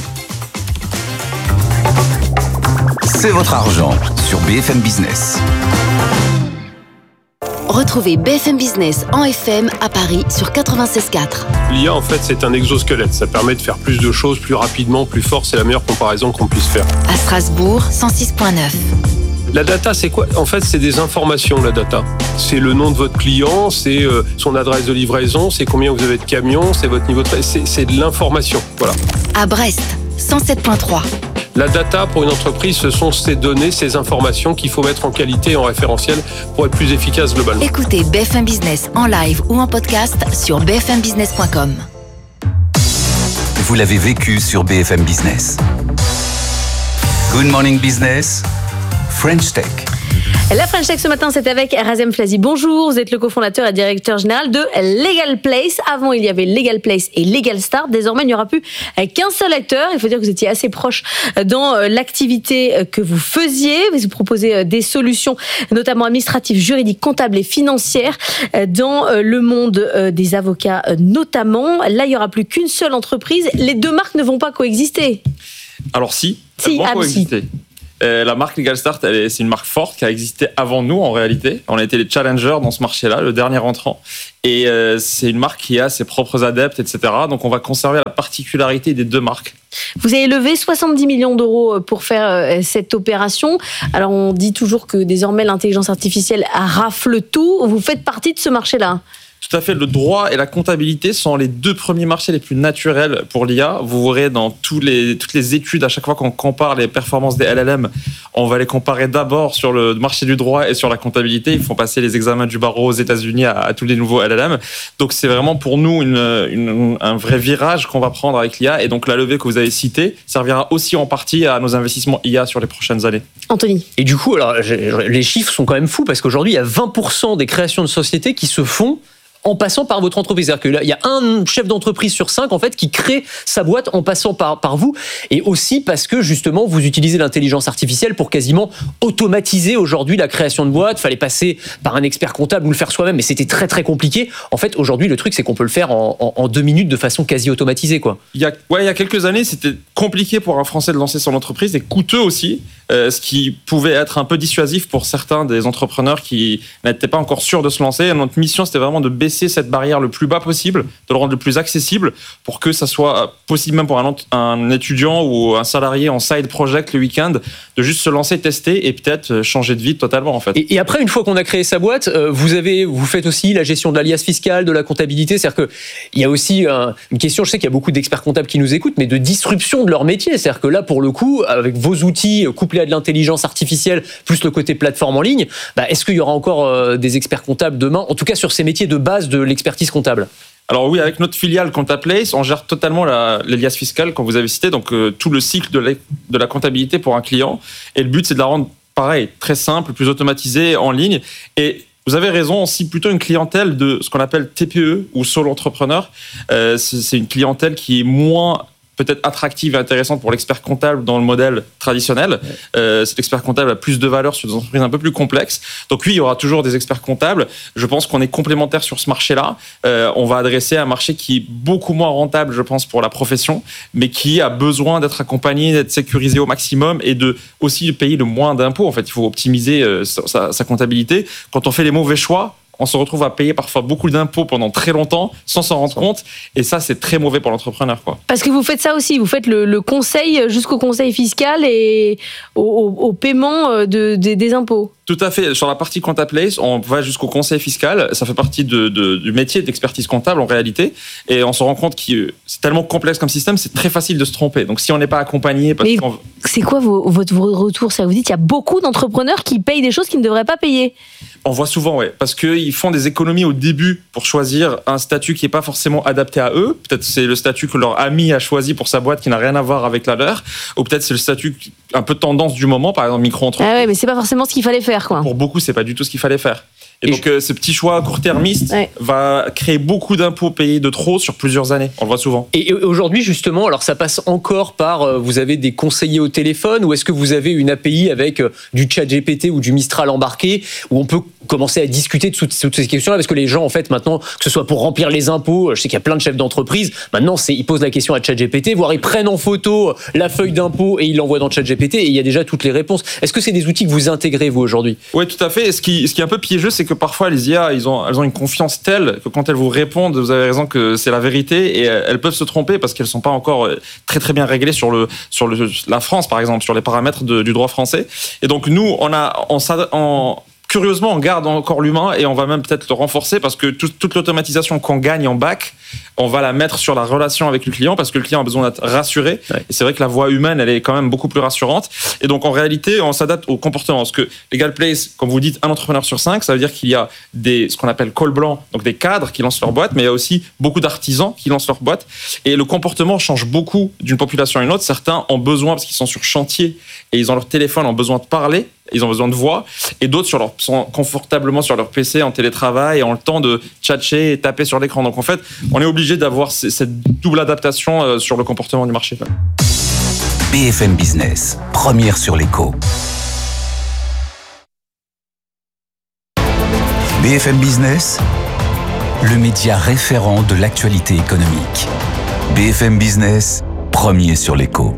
Speaker 6: C'est votre argent sur B F M Business.
Speaker 7: Retrouvez B F M Business en F M à Paris sur quatre-vingt-seize quatre.
Speaker 8: L'I A, en fait, c'est un exosquelette. Ça permet de faire plus de choses, plus rapidement, plus fort. C'est la meilleure comparaison qu'on puisse faire.
Speaker 7: À Strasbourg, cent six virgule neuf.
Speaker 8: La data, c'est quoi? En fait, c'est des informations, la data. C'est le nom de votre client, c'est euh, son adresse de livraison, c'est combien vous avez de camions, c'est votre niveau de... C'est, c'est de l'information, voilà.
Speaker 7: À Brest, cent sept virgule trois.
Speaker 8: La data, pour une entreprise, ce sont ces données, ces informations qu'il faut mettre en qualité et en référentiel pour être plus efficace globalement.
Speaker 7: Écoutez B F M Business en live ou en podcast sur b f m business point com.
Speaker 6: Vous l'avez vécu sur B F M Business. Good Morning Business, French Tech.
Speaker 9: La French Tech ce matin, c'est avec Razem Flazi. Bonjour, vous êtes le cofondateur et directeur général de Legal Place. Avant, il y avait Legal Place et Legal Start. Désormais, il n'y aura plus qu'un seul acteur. Il faut dire que vous étiez assez proche dans l'activité que vous faisiez. Vous proposez des solutions, notamment administratives, juridiques, comptables et financières, dans le monde des avocats notamment. Là, il n'y aura plus qu'une seule entreprise. Les deux marques ne vont pas coexister.
Speaker 10: Alors si,
Speaker 9: si
Speaker 10: elles vont
Speaker 9: ah,
Speaker 10: coexister.
Speaker 9: Si.
Speaker 10: Euh, la marque Legal Start, elle est, c'est une marque forte qui a existé avant nous en réalité. On a été les challengers dans ce marché-là, le dernier entrant. Et euh, c'est une marque qui a ses propres adeptes, et cetera. Donc on va conserver la particularité des deux marques.
Speaker 9: Vous avez levé soixante-dix millions d'euros pour faire euh, cette opération. Alors on dit toujours que désormais l'intelligence artificielle rafle tout. Vous faites partie de ce marché-là.
Speaker 10: Tout à fait. Le droit et la comptabilité sont les deux premiers marchés les plus naturels pour l'I A. Vous verrez dans tous les, toutes les études, à chaque fois qu'on compare les performances des L L M, on va les comparer d'abord sur le marché du droit et sur la comptabilité. Ils font passer les examens du barreau aux États-Unis à, à tous les nouveaux L L M. Donc c'est vraiment pour nous une, une, un vrai virage qu'on va prendre avec l'I A. Et donc la levée que vous avez citée servira aussi en partie à nos investissements I A sur les prochaines années.
Speaker 9: Anthony.
Speaker 11: Et du coup, alors, les chiffres sont quand même fous parce qu'aujourd'hui, il y a vingt pour cent des créations de sociétés qui se font en passant par votre entreprise. C'est-à-dire que là, il y a un chef d'entreprise sur cinq, en fait, qui crée sa boîte en passant par, par vous. Et aussi parce que, justement, vous utilisez l'intelligence artificielle pour quasiment automatiser aujourd'hui la création de boîtes. Il fallait passer par un expert comptable ou le faire soi-même, mais c'était très, très compliqué. En fait, aujourd'hui, le truc, c'est qu'on peut le faire en, en, en deux minutes de façon quasi automatisée, quoi.
Speaker 10: Il y a, ouais, il y a quelques années, c'était compliqué pour un Français de lancer son entreprise et coûteux aussi, euh, ce qui pouvait être un peu dissuasif pour certains des entrepreneurs qui n'étaient pas encore sûrs de se lancer. Et notre mission, c'était vraiment de baisser cette barrière le plus bas possible, de le rendre le plus accessible pour que ça soit possible même pour un, un étudiant ou un salarié en side project le week-end de juste se lancer, tester et peut-être changer de vie totalement en fait.
Speaker 11: Et, et après, une fois qu'on a créé sa boîte, vous avez, vous faites aussi la gestion de l'alias fiscal, de la comptabilité. C'est-à-dire qu'il y a aussi un, une question, je sais qu'il y a beaucoup d'experts comptables qui nous écoutent, mais de disruption de leur métier. C'est-à-dire que là, pour le coup, avec vos outils couplés à de l'intelligence artificielle, plus le côté plateforme en ligne, bah, est-ce qu'il y aura encore euh, des experts comptables demain, en tout cas sur ces métiers de base de l'expertise comptable?
Speaker 10: Alors oui, avec notre filiale ComptaPlace, on gère totalement la, l'alias fiscal, comme vous avez cité, donc euh, tout le cycle de la, de la comptabilité pour un client. Et le but, c'est de la rendre, pareil, très simple, plus automatisée, en ligne. Et vous avez raison, on cible plutôt une clientèle de ce qu'on appelle T P E ou solo entrepreneur. Euh, c'est, c'est une clientèle qui est moins peut-être attractive et intéressante pour l'expert comptable dans le modèle traditionnel. Ouais. Euh, cet expert comptable a plus de valeur sur des entreprises un peu plus complexes. Donc oui, il y aura toujours des experts comptables. Je pense qu'on est complémentaires sur ce marché-là. Euh, on va adresser un marché qui est beaucoup moins rentable, je pense, pour la profession, mais qui a besoin d'être accompagné, d'être sécurisé au maximum et de aussi payer le moins d'impôts. En fait, il faut optimiser euh, sa, sa comptabilité. Quand on fait les mauvais choix, on se retrouve à payer parfois beaucoup d'impôts pendant très longtemps sans s'en rendre compte. Et ça, c'est très mauvais pour l'entrepreneur, quoi.
Speaker 9: Parce que vous faites ça aussi. Vous faites le, le conseil jusqu'au conseil fiscal et au, au, au paiement de, de, des impôts.
Speaker 10: Tout à fait. Sur la partie ComptaPlace, on va jusqu'au conseil fiscal. Ça fait partie de, de, du métier d'expertise comptable en réalité. Et on se rend compte que c'est tellement complexe comme système, c'est très facile de se tromper. Donc si on n'est pas accompagné... Parce
Speaker 9: Mais
Speaker 10: qu'on...
Speaker 9: c'est quoi vos, votre retour? Ça vous dit qu'il y a beaucoup d'entrepreneurs qui payent des choses qu'ils ne devraient pas payer?
Speaker 10: On voit souvent, oui. Parce qu'ils font des économies au début pour choisir un statut qui n'est pas forcément adapté à eux. Peut-être c'est le statut que leur ami a choisi pour sa boîte qui n'a rien à voir avec la leur. Ou peut-être c'est le statut un peu tendance du moment, par exemple micro-entreprise.
Speaker 9: Ah ouais, mais c'est pas forcément ce qu'il fallait faire, quoi.
Speaker 10: Pour beaucoup, c'est pas du tout ce qu'il fallait faire. Et, et donc, je... euh, ce petit choix court-termiste ouais. va créer beaucoup d'impôts payés de trop sur plusieurs années. On le voit souvent.
Speaker 11: Et aujourd'hui, justement, alors ça passe encore par, euh, vous avez des conseillers au téléphone, ou est-ce que vous avez une A P I avec euh, du ChatGPT ou du Mistral embarqué, où on peut commencer à discuter de toutes, toutes ces questions-là? Parce que les gens, en fait, maintenant, que ce soit pour remplir les impôts, je sais qu'il y a plein de chefs d'entreprise, maintenant, c'est, ils posent la question à ChatGPT, voire ils prennent en photo la feuille d'impôt et ils l'envoient dans ChatGPT, et il y a déjà toutes les réponses. Est-ce que c'est des outils que vous intégrez, vous, aujourd'hui?
Speaker 10: Oui, tout à fait. Et ce qui, ce qui est un peu piégeux, c'est que parfois, les I A, ils ont, elles ont une confiance telle que quand elles vous répondent, vous avez raison que c'est la vérité, et elles peuvent se tromper parce qu'elles ne sont pas encore très très bien réglées sur, le, sur le, la France, par exemple, sur les paramètres de, du droit français. Et donc, nous, on a... On, on, curieusement, on garde encore l'humain et on va même peut-être le renforcer parce que tout, toute l'automatisation qu'on gagne en bac on va la mettre sur la relation avec le client parce que le client a besoin d'être rassuré. Ouais. Et c'est vrai que la voix humaine, elle est quand même beaucoup plus rassurante. Et donc, en réalité, on s'adapte au comportement. Parce que Legal Place, comme vous dites, un entrepreneur sur cinq, ça veut dire qu'il y a des, ce qu'on appelle col blanc, donc des cadres qui lancent leur boîte, mais il y a aussi beaucoup d'artisans qui lancent leur boîte. Et le comportement change beaucoup d'une population à une autre. Certains ont besoin, parce qu'ils sont sur chantier et ils ont leur téléphone, ont besoin de parler. Ils ont besoin de voix, et d'autres sur leur, sont confortablement sur leur P C en télétravail et ont le temps de tchatcher et taper sur l'écran. Donc en fait, on est obligé d'avoir cette double adaptation sur le comportement du marché.
Speaker 6: B F M Business, première sur l'écho. B F M Business, le média référent de l'actualité économique. B F M Business, premier sur l'écho.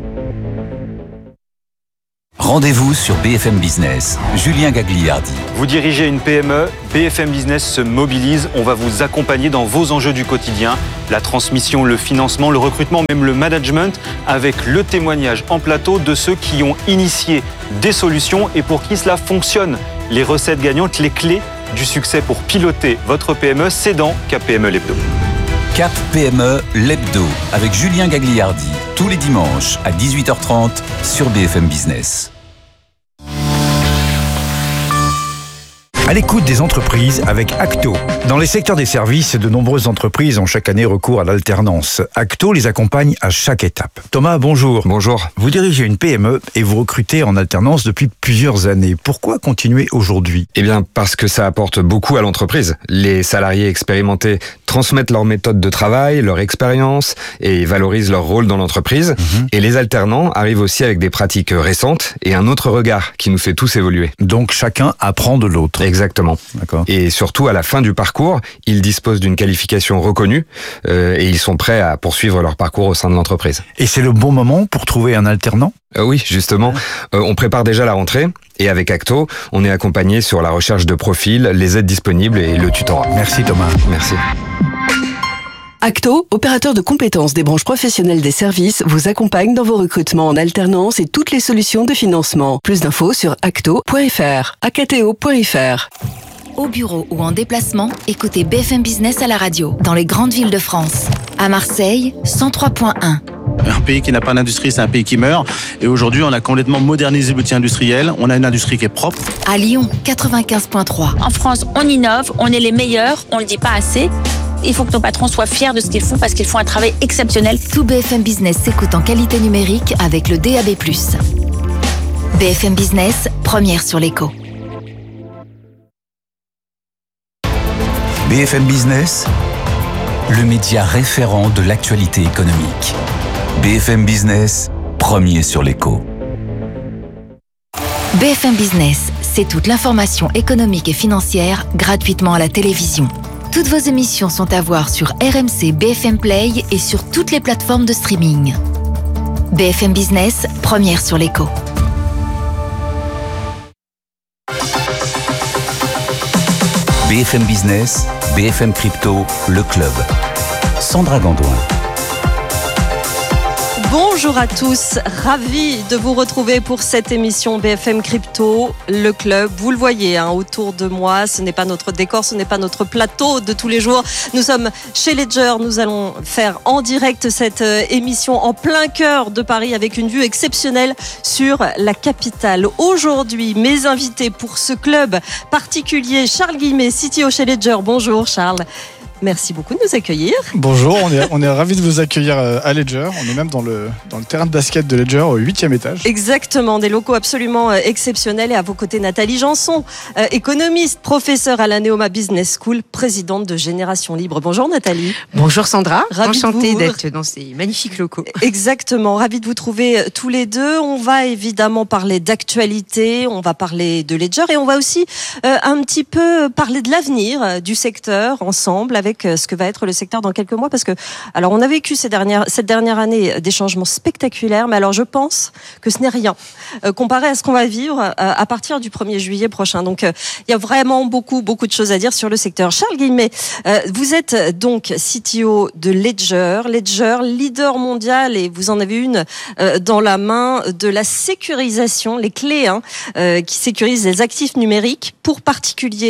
Speaker 6: Rendez-vous sur B F M Business. Julien Gagliardi.
Speaker 12: Vous dirigez une P M E, B F M Business se mobilise. On va vous accompagner dans vos enjeux du quotidien. La transmission, le financement, le recrutement, même le management, avec le témoignage en plateau de ceux qui ont initié des solutions et pour qui cela fonctionne. Les recettes gagnantes, les clés du succès pour piloter votre P M E, c'est dans Cap P M E l'Hebdo.
Speaker 6: Cap P M E l'Hebdo avec Julien Gagliardi, tous les dimanches à dix-huit heures trente sur B F M Business.
Speaker 13: À l'écoute des entreprises avec Acto. Dans les secteurs des services, de nombreuses entreprises ont chaque année recours à l'alternance. Acto les accompagne à chaque étape. Thomas, bonjour.
Speaker 14: Bonjour.
Speaker 13: Vous dirigez une P M E et vous recrutez en alternance depuis plusieurs années. Pourquoi continuer aujourd'hui ?
Speaker 14: Eh bien, parce que ça apporte beaucoup à l'entreprise. Les salariés expérimentés transmettent leur méthode de travail, leur expérience et valorisent leur rôle dans l'entreprise. Mmh. Et les alternants arrivent aussi avec des pratiques récentes et un autre regard qui nous fait tous évoluer.
Speaker 13: Donc chacun apprend de l'autre.
Speaker 14: Exactement.
Speaker 13: D'accord.
Speaker 14: Et surtout, à la fin du parcours, ils disposent d'une qualification reconnue euh, et ils sont prêts à poursuivre leur parcours au sein de l'entreprise.
Speaker 13: Et c'est le bon moment pour trouver un alternant ?
Speaker 14: euh, Oui, justement. Euh, on prépare déjà la rentrée et avec Acto, on est accompagné sur la recherche de profils, les aides disponibles et le tutorat.
Speaker 13: Merci Thomas.
Speaker 14: Merci.
Speaker 15: Acto, opérateur de compétences des branches professionnelles des services, vous accompagne dans vos recrutements en alternance et toutes les solutions de financement. Plus d'infos sur acto point f r, acto point f r.
Speaker 7: Au bureau ou en déplacement, écoutez B F M Business à la radio, dans les grandes villes de France. À Marseille, cent trois point un.
Speaker 16: Un pays qui n'a pas d'industrie, c'est un pays qui meurt. Et aujourd'hui, on a complètement modernisé l'outil industriel. On a une industrie qui est propre.
Speaker 7: À Lyon, quatre-vingt-quinze point trois.
Speaker 17: En France, on innove, on est les meilleurs, on ne le dit pas assez. Il faut que nos patrons soient fiers de ce qu'ils font parce qu'ils font un travail exceptionnel.
Speaker 7: Tout B F M Business s'écoute en qualité numérique avec le D A B plus. B F M Business, première sur l'écho.
Speaker 6: B F M Business, le média référent de l'actualité économique. B F M Business, premier sur l'écho.
Speaker 7: B F M Business, c'est toute l'information économique et financière gratuitement à la télévision. Toutes vos émissions sont à voir sur R M C B F M Play et sur toutes les plateformes de streaming. B F M Business, première sur l'écho.
Speaker 6: B F M Business, B F M Crypto, le club. Sandra Gandoin.
Speaker 18: Bonjour à tous, ravi de vous retrouver pour cette émission B F M Crypto, le club. Vous le voyez hein, autour de moi, ce n'est pas notre décor, ce n'est pas notre plateau de tous les jours. Nous sommes chez Ledger, nous allons faire en direct cette émission en plein cœur de Paris avec une vue exceptionnelle sur la capitale. Aujourd'hui, mes invités pour ce club particulier, Charles Guillemet, C T O chez Ledger. Bonjour Charles. Merci beaucoup de nous accueillir.
Speaker 19: Bonjour, on est, on est ravis de vous accueillir à Ledger. On est même dans le, dans le terrain de basket de Ledger au huitième étage.
Speaker 18: Exactement, des locaux absolument exceptionnels. Et à vos côtés, Nathalie Janson, euh, économiste, professeure à la Neoma Business School, présidente de Génération Libre. Bonjour Nathalie.
Speaker 20: Bonjour Sandra,
Speaker 18: Ravi
Speaker 20: enchantée
Speaker 18: vous...
Speaker 20: d'être dans ces magnifiques locaux.
Speaker 18: Exactement, ravi de vous trouver tous les deux. On va évidemment parler d'actualité, on va parler de Ledger et on va aussi euh, un petit peu parler de l'avenir du secteur ensemble avec avec ce que va être le secteur dans quelques mois, parce que alors on a vécu ces dernières, cette dernière année des changements spectaculaires, mais alors je pense que ce n'est rien euh, comparé à ce qu'on va vivre euh, à partir du premier juillet prochain. Donc euh, il y a vraiment beaucoup beaucoup de choses à dire sur le secteur. Charles Guillemet, euh, vous êtes donc C T O de Ledger, Ledger leader mondial, et vous en avez une euh, dans la main de la sécurisation, les clés hein, euh, qui sécurisent les actifs numériques pour particuliers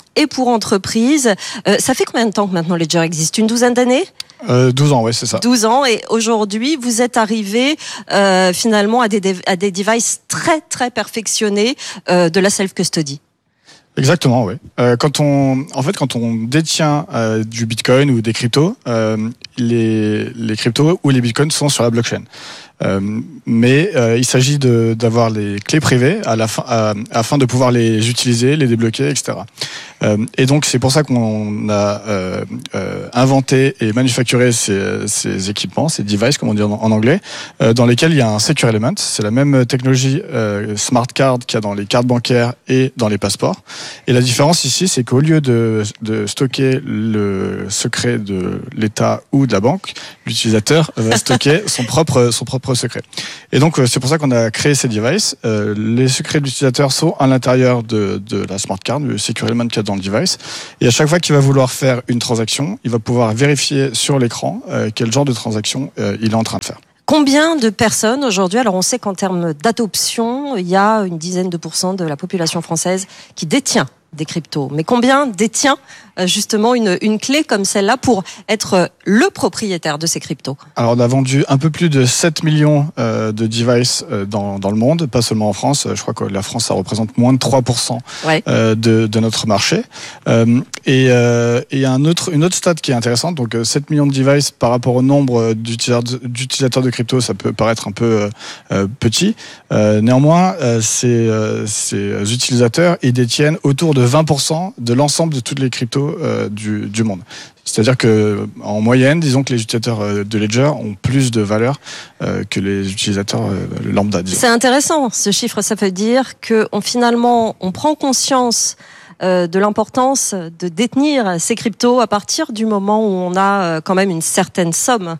Speaker 18: et pour entreprises. Euh, ça fait combien de temps que maintenant Ledger existe? Une douzaine d'années?
Speaker 19: Euh, douze ans, oui, c'est ça.
Speaker 18: douze ans, et aujourd'hui, vous êtes arrivé euh, finalement à des, à des devices très, très perfectionnés euh, de la self-custody.
Speaker 19: Exactement, oui. Euh, quand on, en fait, quand on détient euh, du Bitcoin ou des cryptos, euh, les, les cryptos ou les Bitcoins sont sur la blockchain. Euh, mais euh, il s'agit de, d'avoir les clés privées à la fin, à, afin de pouvoir les utiliser, les débloquer, et cetera. Euh, et donc c'est pour ça qu'on a euh, euh, inventé et manufacturé ces, ces équipements, ces devices comme on dit en, en anglais, euh, dans lesquels il y a un secure element. C'est la même technologie euh, smart card qu'il y a dans les cartes bancaires et dans les passeports. Et la différence ici, c'est qu'au lieu de, de stocker le secret de l'État ou de la banque, l'utilisateur va stocker son propre son propre secret. Et donc c'est pour ça qu'on a créé ces devices. Euh, les secrets de l'utilisateur sont à l'intérieur de, de la smart card, le secure element qu'il y a dans le device. Et à chaque fois qu'il va vouloir faire une transaction, il va pouvoir vérifier sur l'écran euh, quel genre de transaction euh, il est en train de faire.
Speaker 18: Combien de personnes aujourd'hui, alors on sait qu'en termes d'adoption, il y a une dizaine de pourcents de la population française qui détient des cryptos. Mais combien détient justement une, une clé comme celle-là pour être le propriétaire de ces cryptos?
Speaker 19: Alors on a vendu un peu plus de sept millions euh, de devices euh, dans, dans le monde, pas seulement en France. Je crois que la France, ça représente moins de trois pour cent ouais. euh, de, de notre marché. Euh, et euh, et un autre, une autre stat qui est intéressante, donc sept millions de devices par rapport au nombre d'utilisateurs, d'utilisateurs de crypto, ça peut paraître un peu euh, petit. Euh, néanmoins, euh, ces, euh, ces utilisateurs, ils détiennent autour de vingt pour cent de l'ensemble de toutes les cryptos euh, du, du monde. C'est-à-dire que en moyenne, disons que les utilisateurs de Ledger ont plus de valeur euh, que les utilisateurs euh, lambda. Disons.
Speaker 18: C'est intéressant ce chiffre, ça veut dire que on, finalement on prend conscience euh, de l'importance de détenir ces cryptos à partir du moment où on a euh, quand même une certaine somme.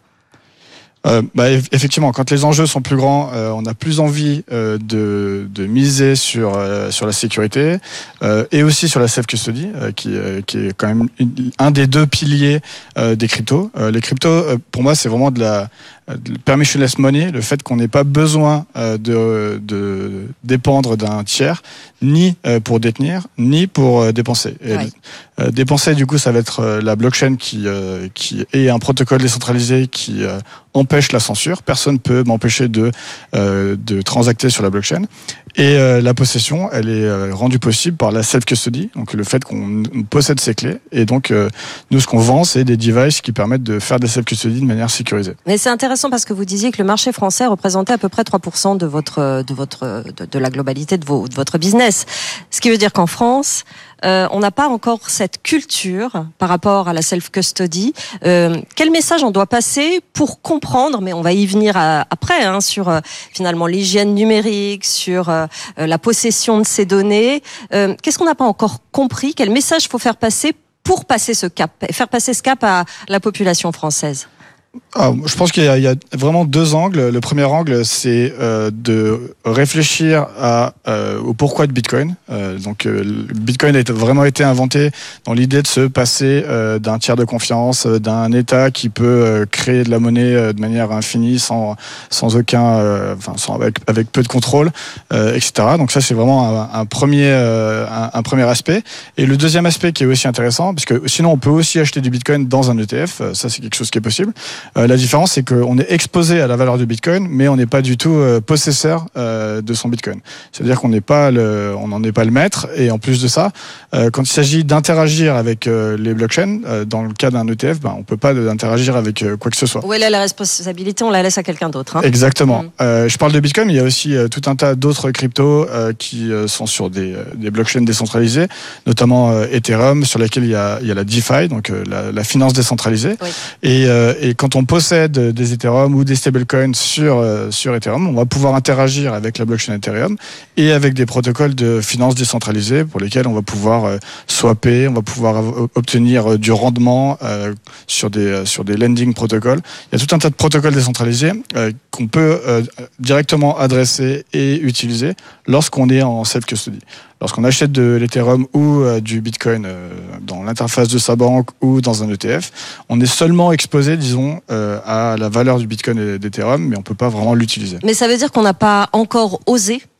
Speaker 19: Euh, bah, effectivement, quand les enjeux sont plus grands, euh, on a plus envie euh, de, de miser sur euh, sur la sécurité euh, et aussi sur la self-custody, euh, qui, euh, qui est quand même une, un des deux piliers euh, des cryptos. Euh, les cryptos, euh, pour moi, c'est vraiment de la de permissionless money, le fait qu'on n'ait pas besoin euh, de, de dépendre d'un tiers, ni euh, pour détenir, ni pour euh, dépenser. Et, ouais. euh, dépenser, du coup, ça va être euh, la blockchain qui euh, qui est un protocole décentralisé qui euh, empêche la censure. Personne ne peut m'empêcher de euh, de transacter sur la blockchain. Et euh, la possession, elle est euh, rendue possible par la self-custody, donc le fait qu'on possède ses clés. Et donc, euh, nous, ce qu'on vend, c'est des devices qui permettent de faire des self-custody de manière sécurisée.
Speaker 18: Mais c'est intéressant parce que vous disiez que le marché français représentait à peu près trois pour cent de votre de votre de, de la globalité de, vos, de votre business. Ce qui veut dire qu'en France, euh, on n'a pas encore cette culture par rapport à la self-custody. Euh, quel message on doit passer pour comprendre, mais on va y venir à, après, hein, sur euh, finalement l'hygiène numérique, sur euh, la possession de ces données. Euh, qu'est-ce qu'on n'a pas encore compris? Quel message faut faire passer pour passer ce cap et faire passer ce cap à la population française?
Speaker 19: Ah, je pense qu'il y a, il y a vraiment deux angles. Le premier angle, c'est euh, de réfléchir à, euh, au pourquoi de Bitcoin. Euh, donc, euh, le Bitcoin a vraiment été inventé dans l'idée de se passer euh, d'un tiers de confiance, euh, d'un État qui peut euh, créer de la monnaie euh, de manière infinie, sans sans aucun, euh, enfin, sans, avec avec peu de contrôle, euh, et cetera. Donc ça, c'est vraiment un, un premier euh, un, un premier aspect. Et le deuxième aspect qui est aussi intéressant, parce que sinon on peut aussi acheter du Bitcoin dans un E T F. Ça, c'est quelque chose qui est possible. Euh, la différence, c'est qu'on est exposé à la valeur du Bitcoin, mais on n'est pas du tout euh, possesseur euh, de son Bitcoin. C'est-à-dire qu'on n'est pas le, on n'en est pas le maître. Et en plus de ça, euh, quand il s'agit d'interagir avec euh, les blockchains, euh, dans le cas d'un E T F, ben, on peut pas interagir avec euh, quoi que ce soit.
Speaker 18: Où est là la responsabilité? On la laisse à quelqu'un d'autre. Hein.
Speaker 19: Exactement. Mmh. Euh, je parle de Bitcoin, mais il y a aussi euh, tout un tas d'autres cryptos euh, qui euh, sont sur des, euh, des blockchains décentralisées, notamment euh, Ethereum, sur laquelle il y a, il y a la DeFi, donc euh, la, la finance décentralisée. Oui. Et, euh, et quand on possède des Ethereum ou des stablecoins sur euh, sur Ethereum, on va pouvoir interagir avec la blockchain Ethereum et avec des protocoles de finance décentralisés pour lesquels on va pouvoir euh, swapper, on va pouvoir obtenir euh, du rendement euh, sur des euh, sur des lending protocoles. Il y a tout un tas de protocoles décentralisés euh, qu'on peut euh, directement adresser et utiliser lorsqu'on est en self-custody. Lorsqu'on achète de l'Ethereum ou euh, du Bitcoin euh, dans l'interface de sa banque ou dans un E T F, on est seulement exposé, disons, euh, à la valeur du Bitcoin et d'Ethereum, mais on peut pas vraiment l'utiliser.
Speaker 18: Mais ça veut dire qu'on n'a pas encore osé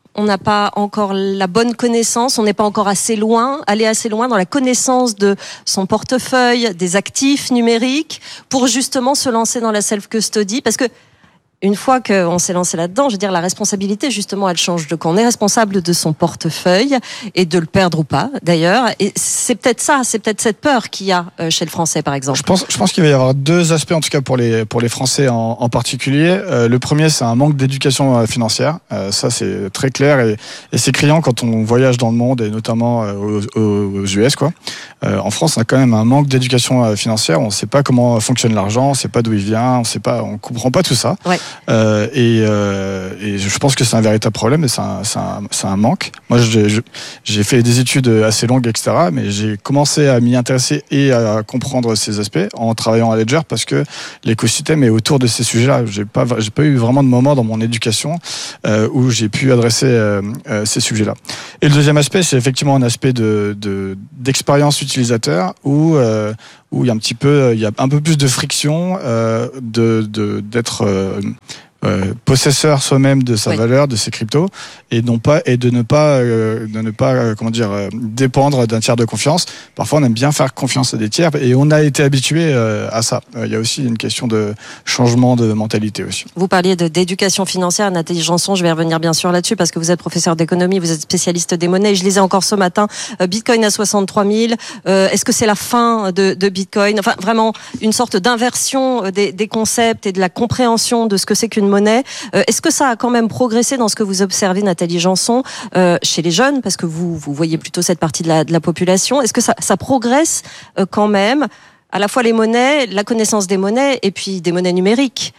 Speaker 18: on n'a pas encore la bonne connaissance, on n'est pas encore assez loin, allé assez loin dans la connaissance de son portefeuille, des actifs numériques, pour justement se lancer dans la self-custody, parce que une fois qu'on s'est lancé là-dedans, je veux dire, la responsabilité, justement, elle change de camp. On est responsable de son portefeuille et de le perdre ou pas, d'ailleurs. Et c'est peut-être ça, c'est peut-être cette peur qu'il y a chez le Français, par exemple.
Speaker 19: Je pense, je pense qu'il va y avoir deux aspects, en tout cas pour les, pour les Français en, en particulier. Euh, le premier, c'est un manque d'éducation financière. Euh, ça, c'est très clair et, et c'est criant quand on voyage dans le monde et notamment aux, aux U S, quoi. Euh, en France, on a quand même un manque d'éducation financière. On ne sait pas comment fonctionne l'argent, on ne sait pas d'où il vient, on sait pas, on comprend pas tout ça.
Speaker 18: Ouais.
Speaker 19: Euh, et, euh, et je pense que c'est un véritable problème et c'est un, c'est un, c'est un manque. Moi, j'ai, j'ai fait des études assez longues, et cetera. Mais j'ai commencé à m'y intéresser et à comprendre ces aspects en travaillant à Ledger parce que l'écosystème est autour de ces sujets-là. J'ai pas, j'ai pas eu vraiment de moment dans mon éducation euh, où j'ai pu adresser euh, euh, ces sujets-là. Et le deuxième aspect, c'est effectivement un aspect de, de d'expérience utilisateur où euh, où il y a un petit peu, il y a un peu plus de friction, euh, de, de d'être euh, euh, possesseur soi-même de sa oui. valeur, de ses cryptos, et non pas et de ne pas euh, de ne pas euh, comment dire euh, dépendre d'un tiers de confiance. Parfois, on aime bien faire confiance à des tiers, et on a été habitué euh, à ça. Euh, il y a aussi une question de changement de mentalité aussi.
Speaker 18: Vous parliez de d'éducation financière, Nathalie Janson. Je vais revenir bien sûr là-dessus parce que vous êtes professeur d'économie, vous êtes spécialiste des monnaies. Et je lisais encore ce matin, euh, Bitcoin à soixante-trois mille. Euh, est-ce que c'est la fin de, de Bitcoin? Enfin, vraiment une sorte d'inversion des, des concepts et de la compréhension de ce que c'est qu'une monnaie. Euh, est-ce que ça a quand même progressé dans ce que vous observez, Nathalie Janson, euh, chez les jeunes, parce que vous, vous voyez plutôt cette partie de la, de la population? Est-ce que ça, ça progresse euh, quand même, à la fois les monnaies, la connaissance des monnaies et puis des monnaies numériques?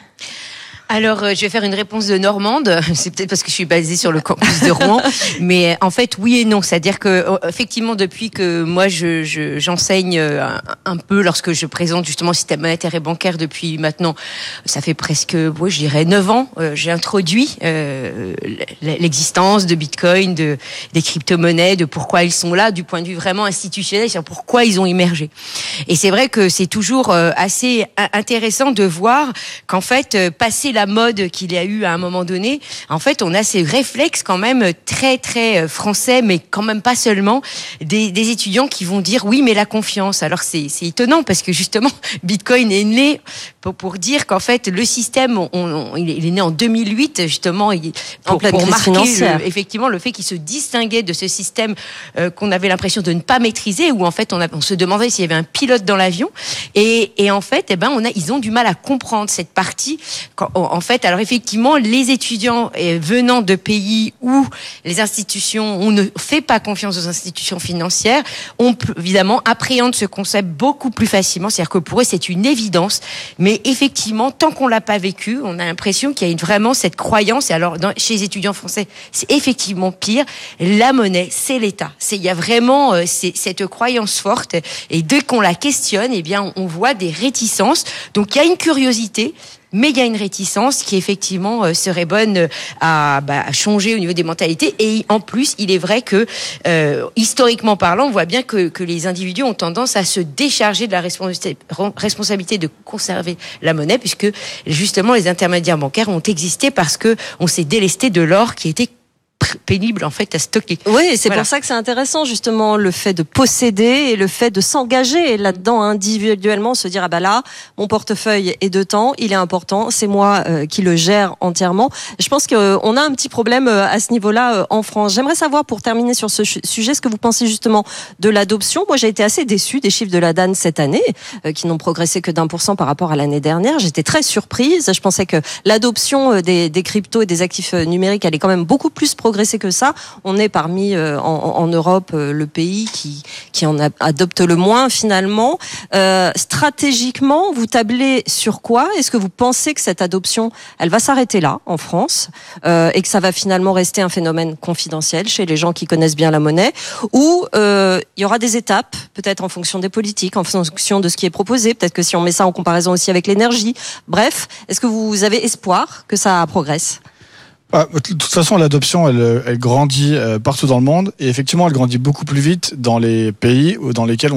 Speaker 20: Alors, euh, je vais faire une réponse de Normande. C'est peut-être parce que je suis basée sur le campus de Rouen, mais en fait, oui et non. C'est-à-dire que, effectivement, depuis que moi, je, je, j'enseigne un, un peu lorsque je présente justement le système monétaire et bancaire depuis maintenant, ça fait presque, oui, je dirais neuf ans, euh, j'ai introduit euh, l'existence de Bitcoin, de des crypto-monnaies, de pourquoi ils sont là, du point de vue vraiment institutionnel, c'est-à-dire pourquoi ils ont émergé. Et c'est vrai que c'est toujours euh, assez intéressant de voir qu'en fait, euh, passer la mode qu'il y a eu à un moment donné, en fait, on a ces réflexes quand même très très français, mais quand même pas seulement, des, des étudiants qui vont dire oui, mais la confiance. Alors c'est, c'est étonnant parce que justement, Bitcoin est né pour, pour dire qu'en fait le système, on, on, il est né en deux mille huit justement, il, pour, pour marquer le, effectivement le fait qu'il se distinguait de ce système euh, qu'on avait l'impression de ne pas maîtriser, où en fait on, a, on se demandait s'il y avait un pilote dans l'avion, et, et en fait, eh ben on a, ils ont du mal à comprendre cette partie. Quand, en fait, alors effectivement, les étudiants venant de pays où les institutions, on ne fait pas confiance aux institutions financières, on évidemment appréhende ce concept beaucoup plus facilement. C'est-à-dire que pour eux, c'est une évidence. Mais effectivement, tant qu'on l'a pas vécu, on a l'impression qu'il y a vraiment cette croyance. Et alors, dans, chez les étudiants français, c'est effectivement pire. La monnaie, c'est l'État. C'est, il y a vraiment euh, c'est, cette croyance forte. Et dès qu'on la questionne, eh bien, on voit des réticences. Donc, il y a une curiosité. Mais il y a une réticence qui effectivement euh, serait bonne à, bah, à changer au niveau des mentalités. Et en plus, il est vrai que euh, historiquement parlant, on voit bien que, que les individus ont tendance à se décharger de la responsabilité, responsabilité de conserver la monnaie, puisque justement les intermédiaires bancaires ont existé parce que on s'est délesté de l'or qui était pénible en fait à stocker.
Speaker 18: Oui, c'est voilà. Pour ça que c'est intéressant justement le fait de posséder et le fait de s'engager là-dedans individuellement, se dire ah bah là mon portefeuille est de temps, il est important, c'est moi euh, qui le gère entièrement. Je pense qu'on euh, a un petit problème euh, à ce niveau-là euh, en France. J'aimerais savoir, pour terminer sur ce sujet, ce que vous pensez justement de l'adoption. Moi j'ai été assez déçue des chiffres de la D A N cette année euh, qui n'ont progressé que d'un pour cent par rapport à l'année dernière. J'étais très surprise. Je pensais que l'adoption euh, des, des cryptos et des actifs euh, numériques allait quand même beaucoup plus progresser progressé que ça. On est parmi euh, en, en Europe euh, le pays qui qui en a, adopte le moins finalement. Euh, stratégiquement, vous tablez sur quoi? Est-ce que vous pensez que cette adoption, elle va s'arrêter là en France euh, et que ça va finalement rester un phénomène confidentiel chez les gens qui connaissent bien la monnaie, ou euh, il y aura des étapes, peut-être en fonction des politiques, en fonction de ce qui est proposé, peut-être que si on met ça en comparaison aussi avec l'énergie. Bref, est-ce que vous avez espoir que ça progresse?
Speaker 19: Ah, de toute façon, l'adoption, elle, elle grandit partout dans le monde, et effectivement, elle grandit beaucoup plus vite dans les pays dans lesquels on a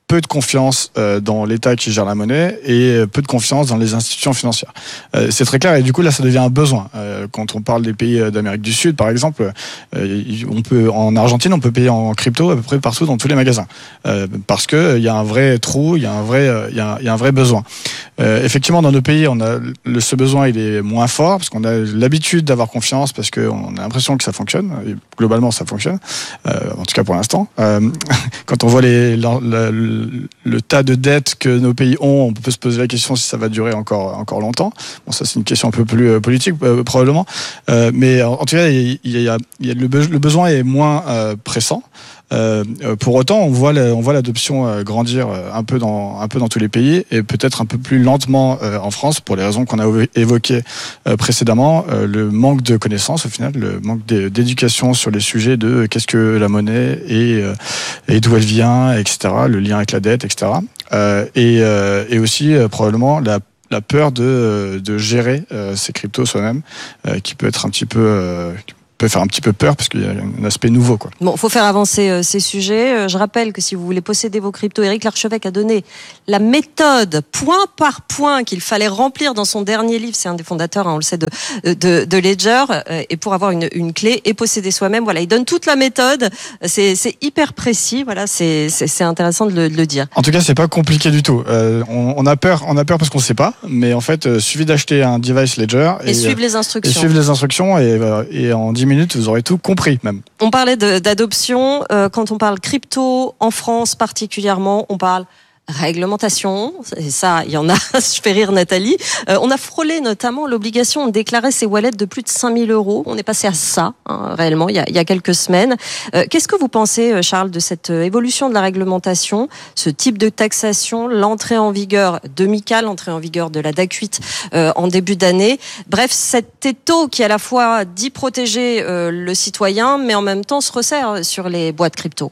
Speaker 19: peu de confiance euh, dans l'État qui gère la monnaie et peu de confiance dans les institutions financières. Euh, c'est très clair et du coup là ça devient un besoin. Euh, quand on parle des pays d'Amérique du Sud par exemple, euh, on peut en Argentine on peut payer en crypto à peu près partout dans tous les magasins euh, parce que il y a un vrai trou, il y a un vrai il y a, il y a un vrai besoin. Euh, effectivement dans nos pays on a le, ce besoin il est moins fort parce qu'on a l'habitude d'avoir confiance parce qu'on a l'impression que ça fonctionne et globalement ça fonctionne euh, en tout cas pour l'instant. Euh, quand on voit les la, la, Le, le tas de dettes que nos pays ont, on peut se poser la question si ça va durer encore encore longtemps. Bon, ça c'est une question un peu plus euh, politique euh, probablement, euh, mais en, en tout cas, il y, y a, il y a le, be- le besoin est moins euh, pressant. Euh, pour autant, on voit la, on voit l'adoption euh, grandir euh, un peu dans un peu dans tous les pays et peut-être un peu plus lentement euh, en France pour les raisons qu'on a évoquées euh, précédemment. Euh, le manque de connaissances au final, le manque d'éducation sur les sujets de euh, qu'est-ce que la monnaie et, euh, et d'où elle vient, et cetera. Le lien avec la dette, et cetera. Euh, et, euh, et aussi euh, probablement la la peur de de gérer euh, ces cryptos soi-même, euh, qui peut être un petit peu euh, peut faire un petit peu peur parce qu'il y a un aspect nouveau, quoi.
Speaker 18: Bon, faut faire avancer euh, ces sujets. Euh, je rappelle que si vous voulez posséder vos cryptos, Éric Larchevêque a donné la méthode point par point qu'il fallait remplir dans son dernier livre. C'est un des fondateurs, hein, on le sait, de de, de Ledger. Euh, et pour avoir une une clé et posséder soi-même, voilà, il donne toute la méthode. C'est c'est hyper précis. Voilà, c'est c'est, c'est intéressant de le, de le dire.
Speaker 19: En tout cas, c'est pas compliqué du tout. Euh, on, on a peur, on a peur parce qu'on sait pas. Mais en fait, euh, suffit d'acheter un device Ledger
Speaker 18: et, et suivre les instructions.
Speaker 19: Et suivre les instructions et euh, et en dix minutes, vous aurez tout compris même.
Speaker 18: On parlait de, d'adoption. Euh, quand on parle crypto, en France particulièrement, on parle réglementation. Et ça, il y en a, je fais rire Nathalie. Euh, on a frôlé notamment l'obligation de déclarer ses wallets de plus de cinq mille euros. On est passé à ça, hein, réellement, il y, a, il y a quelques semaines. Euh, qu'est-ce que vous pensez, Charles, de cette évolution de la réglementation, ce type de taxation, l'entrée en vigueur de MiCA, l'entrée en vigueur de la D A C huit euh, en début d'année? Bref, cet étau qui à la fois dit protéger euh, le citoyen, mais en même temps se resserre sur les boîtes crypto.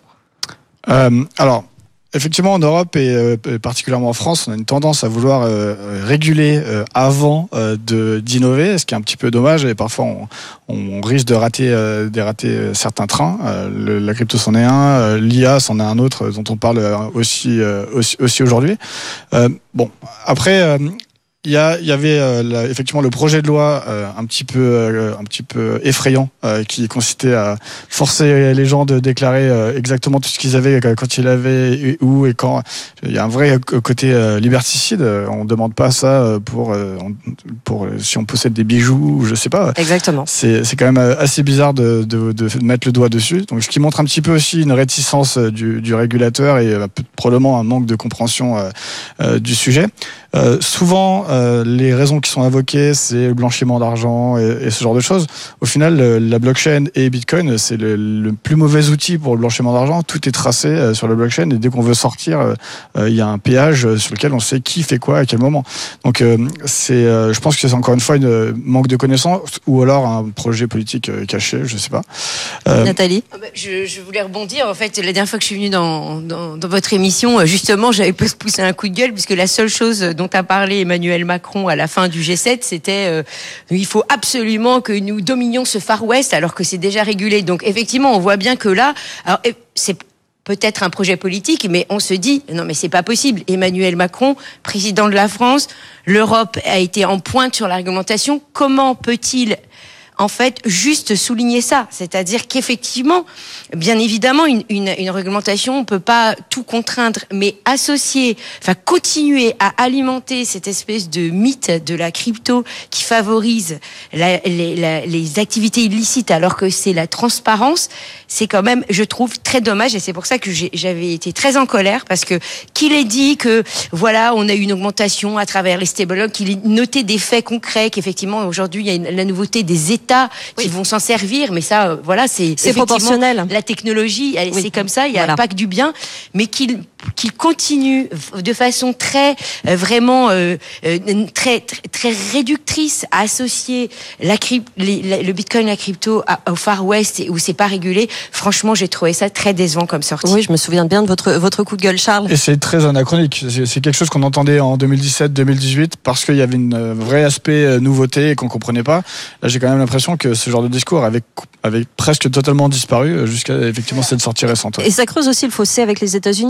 Speaker 19: Euh, alors, effectivement, en Europe et euh, particulièrement en France, on a une tendance à vouloir euh, réguler euh, avant euh, de d'innover, ce qui est un petit peu dommage et parfois on, on risque de rater, euh, de rater certains trains. Euh, le, la crypto c'en est un, euh, l'I A c'en est un autre dont on parle aussi euh, aussi, aussi aujourd'hui. Euh, bon, après. Euh, Il y, a, il y avait euh, là, effectivement le projet de loi euh, un petit peu euh, un petit peu effrayant euh, qui consistait à forcer les gens de déclarer euh, exactement tout ce qu'ils avaient quand ils l'avaient et où et quand. Il y a un vrai côté euh, liberticide. On demande pas ça pour euh, pour si on possède des bijoux ou je sais pas.
Speaker 18: Exactement.
Speaker 19: C'est c'est quand même assez bizarre de, de de mettre le doigt dessus. Donc ce qui montre un petit peu aussi une réticence du du régulateur et euh, probablement un manque de compréhension euh, euh, du sujet. Euh, souvent, euh, les raisons qui sont invoquées, c'est le blanchiment d'argent et, et ce genre de choses. Au final, le, la blockchain et Bitcoin, c'est le, le plus mauvais outil pour le blanchiment d'argent. Tout est tracé euh, sur la blockchain et dès qu'on veut sortir, euh, euh, il y a un péage sur lequel on sait qui fait quoi à quel moment. Donc, euh, c'est, euh, je pense que c'est encore une fois un manque de connaissances ou alors un projet politique euh, caché, je sais pas.
Speaker 18: Euh, Nathalie,
Speaker 20: je, je voulais rebondir. En fait, la dernière fois que je suis venue dans, dans, dans votre émission, justement, j'avais poussé un coup de gueule puisque la seule chose dont a parlé Emmanuel Macron à la fin du G sept, c'était euh, il faut absolument que nous dominions ce Far West alors que c'est déjà régulé. Donc effectivement, on voit bien que là, alors, c'est peut-être un projet politique, mais on se dit non mais c'est pas possible. Emmanuel Macron, président de la France, l'Europe a été en pointe sur la réglementation. Comment peut-il en fait, juste souligner ça, c'est-à-dire qu'effectivement, bien évidemment, une, une, une réglementation, on peut pas tout contraindre, mais associer, enfin continuer à alimenter cette espèce de mythe de la crypto qui favorise la, les, la, les activités illicites, alors que c'est la transparence, c'est quand même, je trouve, très dommage, et c'est pour ça que j'ai, j'avais été très en colère, parce que qu'il ait dit que voilà, on a eu une augmentation à travers les stablecoins, qu'il ait noté des faits concrets, qu'effectivement aujourd'hui il y a une, la nouveauté des États qui oui. vont s'en servir, mais ça, euh, voilà, c'est,
Speaker 18: c'est proportionnel.
Speaker 20: La technologie, elle,
Speaker 18: oui.
Speaker 20: c'est comme ça, il n'y a
Speaker 18: voilà.
Speaker 20: pas que du bien, mais qu'il qu'il continue de façon très euh, vraiment euh, euh, très, très très réductrice à associer la crypto, les, la, le Bitcoin, la crypto à, au Far West où c'est pas régulé. Franchement, j'ai trouvé ça très décevant comme sortie.
Speaker 18: Oui, je me souviens bien de votre votre coup de gueule, Charles.
Speaker 19: Et c'est très anachronique. C'est, c'est quelque chose qu'on entendait en deux mille dix-sept, deux mille dix-huit parce qu'il y avait un vrai aspect nouveauté et qu'on comprenait pas. Là, j'ai quand même l'impression que ce genre de discours avait avait presque totalement disparu jusqu'à effectivement cette sortie récente.
Speaker 18: Et ça creuse aussi le fossé avec les États-Unis. On en parlait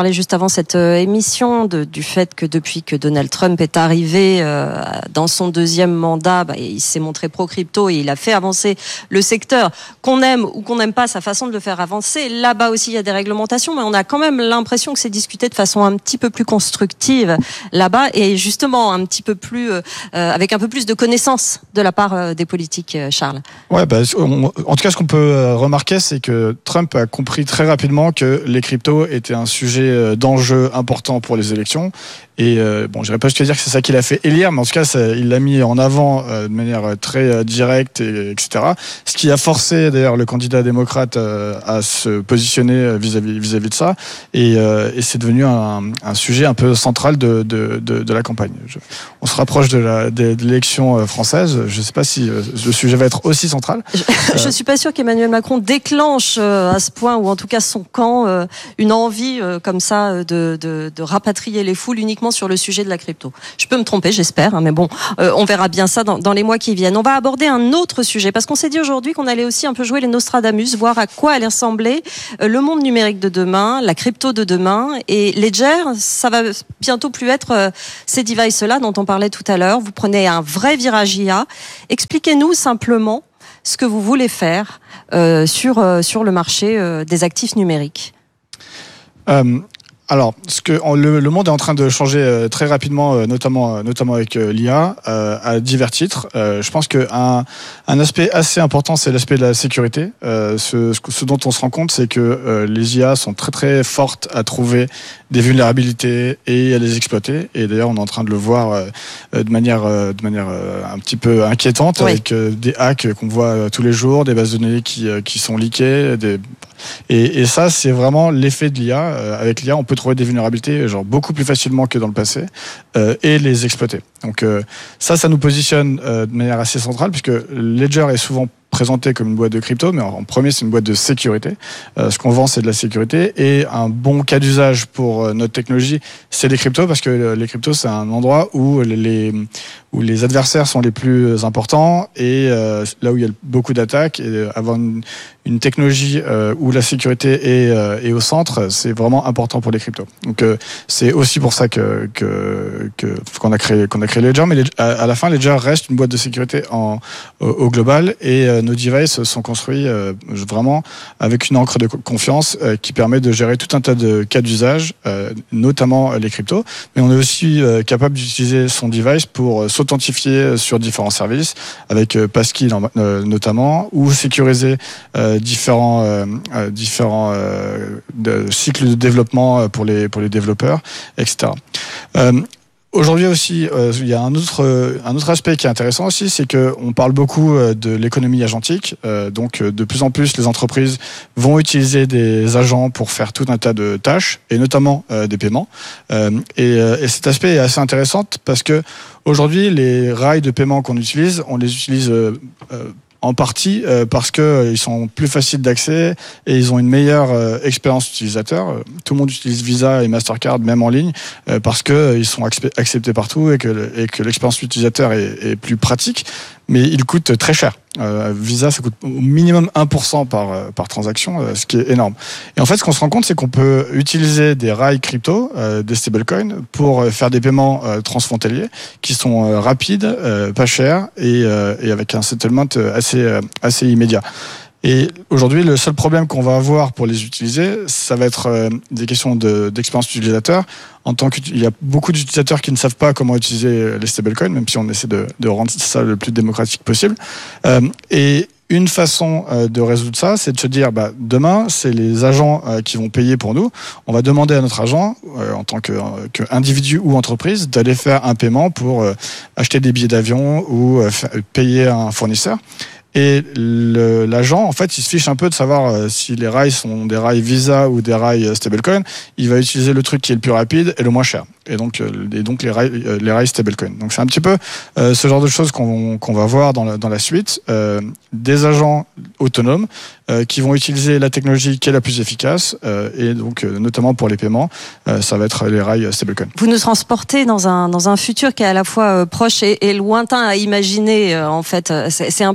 Speaker 18: parlait juste avant cette émission de, du fait que depuis que Donald Trump est arrivé euh, dans son deuxième mandat, bah, il s'est montré pro-crypto et il a fait avancer le secteur. Qu'on aime ou qu'on n'aime pas sa façon de le faire avancer, là-bas aussi il y a des réglementations, mais on a quand même l'impression que c'est discuté de façon un petit peu plus constructive là-bas et justement un petit peu plus, euh, avec un peu plus de connaissances de la part euh, des politiques, Charles.
Speaker 19: Ouais, bah, on, en tout cas, ce qu'on peut remarquer, c'est que Trump a compris très rapidement que les cryptos étaient un sujet d'enjeu important pour les élections. Et euh, bon, je n'irai pas jusqu'à dire que c'est ça qu'il a fait élire, mais en tout cas, ça, il l'a mis en avant euh, de manière très euh, directe, et, etc. Ce qui a forcé d'ailleurs le candidat démocrate euh, à se positionner vis-à-vis, vis-à-vis de ça. Et, euh, et c'est devenu un, un sujet un peu central de, de, de, de la campagne. Je, on se rapproche de, la, de, de l'élection française. Je ne sais pas si euh, le sujet va être aussi central.
Speaker 18: Je ne suis pas sûre qu'Emmanuel Macron déclenche euh, à ce point, ou en tout cas son camp, euh, une envie euh, comme ça de, de, de rapatrier les foules uniquement sur le sujet de la crypto. Je peux me tromper, j'espère, hein, mais bon, euh, on verra bien ça dans, dans les mois qui viennent. On va aborder un autre sujet, parce qu'on s'est dit aujourd'hui qu'on allait aussi un peu jouer les Nostradamus, voir à quoi allait ressembler euh, le monde numérique de demain, la crypto de demain, et Ledger, ça va bientôt plus être euh, ces devices-là dont on parlait tout à l'heure. Vous prenez un vrai virage I A. Expliquez-nous simplement ce que vous voulez faire euh, sur, euh, sur le marché euh, des actifs numériques.
Speaker 19: Euh... Alors, ce que le, le monde est en train de changer euh, très rapidement, euh, notamment euh, notamment avec euh, l'I A, euh, à divers titres. Euh, je pense que un, un aspect assez important, c'est l'aspect de la sécurité. Euh, ce, ce dont on se rend compte, c'est que euh, les I A sont très très fortes à trouver des vulnérabilités et à les exploiter. Et d'ailleurs, on est en train de le voir euh, de manière euh, de manière euh, un petit peu inquiétante, oui. avec euh, des hacks qu'on voit euh, tous les jours, des bases de données qui euh, qui sont leakées, des Et, et ça, c'est vraiment l'effet de l'I A. Euh, avec l'I A, on peut trouver des vulnérabilités genre beaucoup plus facilement que dans le passé euh, et les exploiter. Donc euh, ça, ça nous positionne euh, de manière assez centrale, puisque Ledger est souvent présenté comme une boîte de crypto, mais en premier, c'est une boîte de sécurité. Euh, ce qu'on vend, c'est de la sécurité. Et un bon cas d'usage pour euh, notre technologie, c'est les cryptos, parce que euh, les cryptos, c'est un endroit où les, où les adversaires sont les plus importants et euh, là où il y a beaucoup d'attaques. Et avoir une, une technologie euh, où la sécurité est, euh, est au centre, c'est vraiment important pour les cryptos. Donc, euh, c'est aussi pour ça que, que, que, qu'on a créé, qu'on a créé Ledger. Mais Ledger, à, à la fin, Ledger reste une boîte de sécurité en, au, au global, et euh, nos devices sont construits euh, vraiment avec une encre de confiance euh, qui permet de gérer tout un tas de cas d'usage, euh, notamment les cryptos. Mais on est aussi euh, capable d'utiliser son device pour euh, s'authentifier sur différents services, avec euh, Passkey euh, notamment, ou sécuriser euh, différents, euh, euh, différents euh, de cycles de développement pour les, pour les développeurs, et cetera. Euh, Aujourd'hui aussi, euh, il y a un autre un autre aspect qui est intéressant aussi, c'est que on parle beaucoup de l'économie agentique. Euh, donc, de plus en plus, les entreprises vont utiliser des agents pour faire tout un tas de tâches, et notamment euh, des paiements. Euh, et, et cet aspect est assez intéressant parce que aujourd'hui, les rails de paiement qu'on utilise, on les utilise euh, euh, en partie euh, parce que euh, ils sont plus faciles d'accès et ils ont une meilleure euh, expérience utilisateur. Euh, tout le monde utilise Visa et Mastercard même en ligne euh, parce que euh, ils sont acceptés partout et que et que l'expérience utilisateur est, est plus pratique, mais ils coûtent très cher. Euh, Visa, ça coûte au minimum un pour cent par, par transaction, euh, ce qui est énorme. Et en fait, ce qu'on se rend compte, c'est qu'on peut utiliser des rails crypto, euh, des stablecoins, pour faire des paiements euh, transfrontaliers qui sont euh, rapides, euh, pas chers et, euh, et avec un settlement assez, euh, assez immédiat. Et aujourd'hui, le seul problème qu'on va avoir pour les utiliser, ça va être euh, des questions de, d'expérience utilisateur. En tant qu'il y a beaucoup d'utilisateurs qui ne savent pas comment utiliser les stablecoins, même si on essaie de, de rendre ça le plus démocratique possible. Euh, et une façon euh, de résoudre ça, c'est de se dire, bah, demain, c'est les agents euh, qui vont payer pour nous. On va demander à notre agent, euh, en tant qu'individu euh, ou entreprise, d'aller faire un paiement pour euh, acheter des billets d'avion ou euh, faire, payer un fournisseur. Et le, l'agent, en fait, il se fiche un peu de savoir euh, si les rails sont des rails Visa ou des rails stablecoin. Il va utiliser le truc qui est le plus rapide et le moins cher. Et donc, euh, et donc les rails, euh, les rails stablecoin. Donc, c'est un petit peu euh, ce genre de choses qu'on, qu'on va voir dans la, dans la suite. Euh, des agents autonomes euh, qui vont utiliser la technologie qui est la plus efficace, euh, et donc euh, notamment pour les paiements, euh, ça va être les rails stablecoin.
Speaker 18: Vous nous transportez dans un dans un futur qui est à la fois euh, proche et, et lointain à imaginer. Euh, en fait, c'est, c'est un peu un concept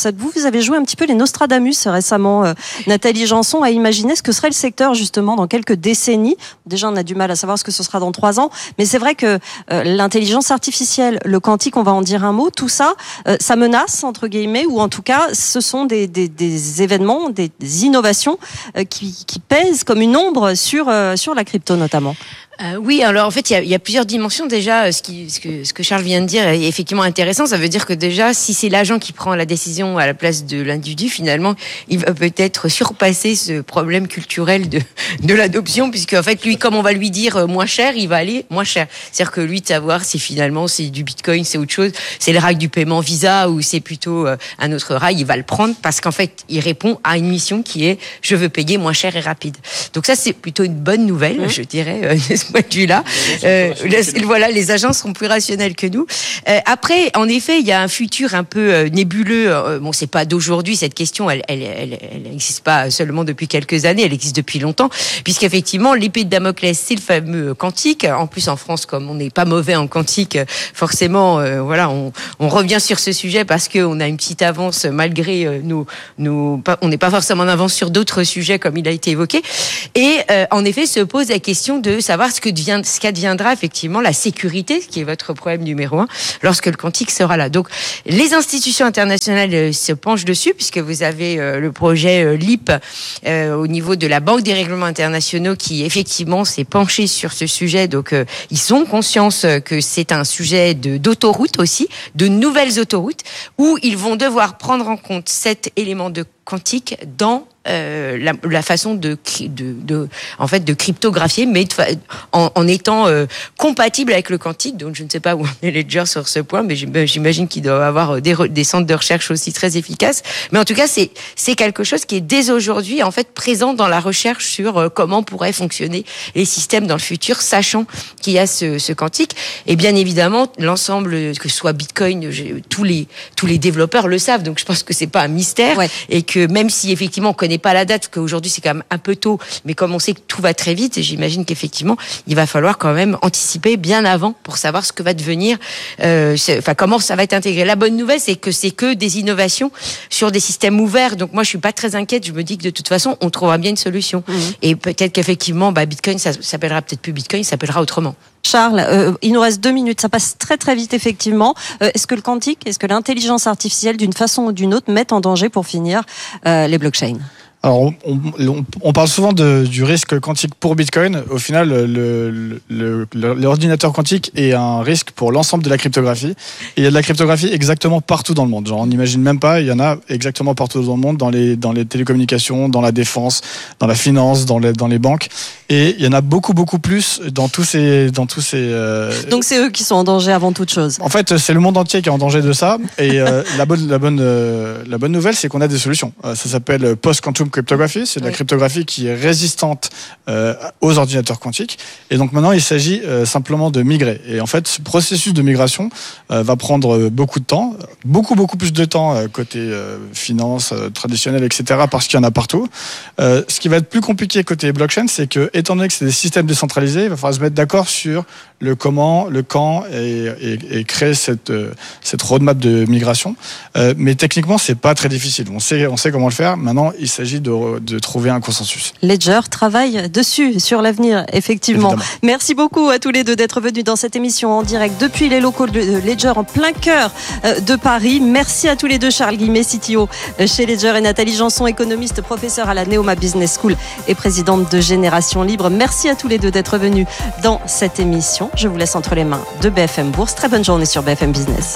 Speaker 18: concept. Vous, vous avez joué un petit peu les Nostradamus récemment. Euh, Nathalie Janson a imaginé ce que serait le secteur justement dans quelques décennies. Déjà, on a du mal à savoir ce que ce sera dans trois ans, mais c'est vrai que euh, l'intelligence artificielle, le quantique, on va en dire un mot, tout ça, euh, ça menace, entre guillemets, ou en tout cas, ce sont des, des, des événements, des, des innovations euh, qui, qui pèsent comme une ombre sur, euh, sur la crypto notamment.
Speaker 20: Euh, oui, alors en fait, il y a, il y a plusieurs dimensions déjà. Ce, qui, ce, que, ce que Charles vient de dire est effectivement intéressant. Ça veut dire que déjà, si c'est l'agent qui prend la décision à la place de l'individu, finalement, il va peut-être surpasser ce problème culturel de, de l'adoption, puisque en fait, lui, comme on va lui dire moins cher, il va aller moins cher. C'est-à-dire que lui, de savoir si finalement c'est du Bitcoin, c'est autre chose, c'est le rail du paiement Visa ou c'est plutôt un autre rail, il va le prendre parce qu'en fait, il répond à une mission qui est je veux payer moins cher et rapide. Donc ça, c'est plutôt une bonne nouvelle, mmh. je dirais. Point de vue-là. Euh, les, voilà, les agents sont plus rationnels que nous. Euh, après, en effet, il y a un futur un peu euh, nébuleux. Euh, bon, c'est pas d'aujourd'hui cette question. Elle, elle, elle, elle n'existe pas seulement depuis quelques années. Elle existe depuis longtemps, puisqu'effectivement, l'épée de Damoclès, c'est le fameux quantique. En plus, en France, comme on n'est pas mauvais en quantique, forcément, euh, voilà, on, on revient sur ce sujet parce que on a une petite avance malgré euh, nos, nos, pas, on n'est pas forcément en avance sur d'autres sujets comme il a été évoqué. Et euh, en effet, se pose la question de savoir ce que devient, ce qu'adviendra effectivement la sécurité, qui est votre problème numéro un, lorsque le quantique sera là. Donc, les institutions internationales se penchent dessus, puisque vous avez euh, le projet euh, L I P euh, au niveau de la Banque des règlements internationaux qui effectivement s'est penché sur ce sujet. Donc, euh, ils ont conscience que c'est un sujet de, d'autoroute aussi, de nouvelles autoroutes, où ils vont devoir prendre en compte cet élément de quantique dans euh, la, la façon de, de, de, en fait, de cryptographier, mais de, en, en étant euh, compatible avec le quantique. Donc, je ne sais pas où est Ledger sur ce point, mais j'imagine qu'il doit avoir des, des centres de recherche aussi très efficaces. Mais en tout cas, c'est, c'est quelque chose qui est dès aujourd'hui, en fait, présent dans la recherche sur euh, comment pourraient fonctionner les systèmes dans le futur, sachant qu'il y a ce, ce quantique. Et bien évidemment, l'ensemble, que ce soit Bitcoin, tous les, tous les développeurs le savent. Donc, je pense que c'est pas un mystère. Ouais. Et que même si effectivement on connaît pas la date, qu'aujourd'hui c'est quand même un peu tôt, mais comme on sait que tout va très vite, et j'imagine qu'effectivement il va falloir quand même anticiper bien avant pour savoir ce que va devenir, euh, enfin comment ça va être intégré. La bonne nouvelle, c'est que c'est que des innovations sur des systèmes ouverts. Donc moi je suis pas très inquiète. Je me dis que de toute façon on trouvera bien une solution. Mmh. Et peut-être qu'effectivement, bah, Bitcoin, ça s'appellera peut-être plus Bitcoin, ça s'appellera autrement.
Speaker 18: Charles, euh, il nous reste deux minutes, ça passe très très vite effectivement. Euh, est-ce que le quantique, est-ce que l'intelligence artificielle d'une façon ou d'une autre met en danger pour finir euh, les blockchains ?
Speaker 19: Alors, on, on, on parle souvent de, du risque quantique pour Bitcoin. Au final, le, le, le, l'ordinateur quantique est un risque pour l'ensemble de la cryptographie. Et il y a de la cryptographie exactement partout dans le monde. Genre, on n'imagine même pas, il y en a exactement partout dans le monde, dans les, dans les télécommunications, dans la défense, dans la finance, dans les, dans les banques. Et il y en a beaucoup, beaucoup plus dans tous ces... Dans tous ces euh...
Speaker 18: Donc, c'est eux qui sont en danger avant toute chose.
Speaker 19: En fait, c'est le monde entier qui est en danger de ça. Et euh, la, bonne, la, bonne, euh, la bonne nouvelle, c'est qu'on a des solutions. Euh, ça s'appelle post-quantum cryptographie, c'est de la oui. cryptographie qui est résistante euh, aux ordinateurs quantiques. Et donc maintenant, il s'agit euh, simplement de migrer. Et en fait, ce processus de migration euh, va prendre beaucoup de temps, beaucoup, beaucoup plus de temps euh, côté euh, finance, euh, traditionnelle, et cetera, parce qu'il y en a partout. Euh, ce qui va être plus compliqué côté blockchain, c'est que, étant donné que c'est des systèmes décentralisés, il va falloir se mettre d'accord sur le comment, le quand, et, et, et créer cette, euh, cette roadmap de migration. Euh, mais techniquement, c'est pas très difficile. On sait, on sait comment le faire. Maintenant, il s'agit de, de trouver un consensus.
Speaker 18: Ledger travaille dessus, sur l'avenir, effectivement. Évidemment. Merci beaucoup à tous les deux d'être venus dans cette émission en direct depuis les locaux de Ledger en plein cœur de Paris. Merci à tous les deux, Charles Guillemet, C T O chez Ledger, et Nathalie Janson, économiste, professeure à la Neoma Business School et présidente de Génération Libre. Merci à tous les deux d'être venus dans cette émission. Je vous laisse entre les mains de B F M Bourse. Très bonne journée sur B F M Business.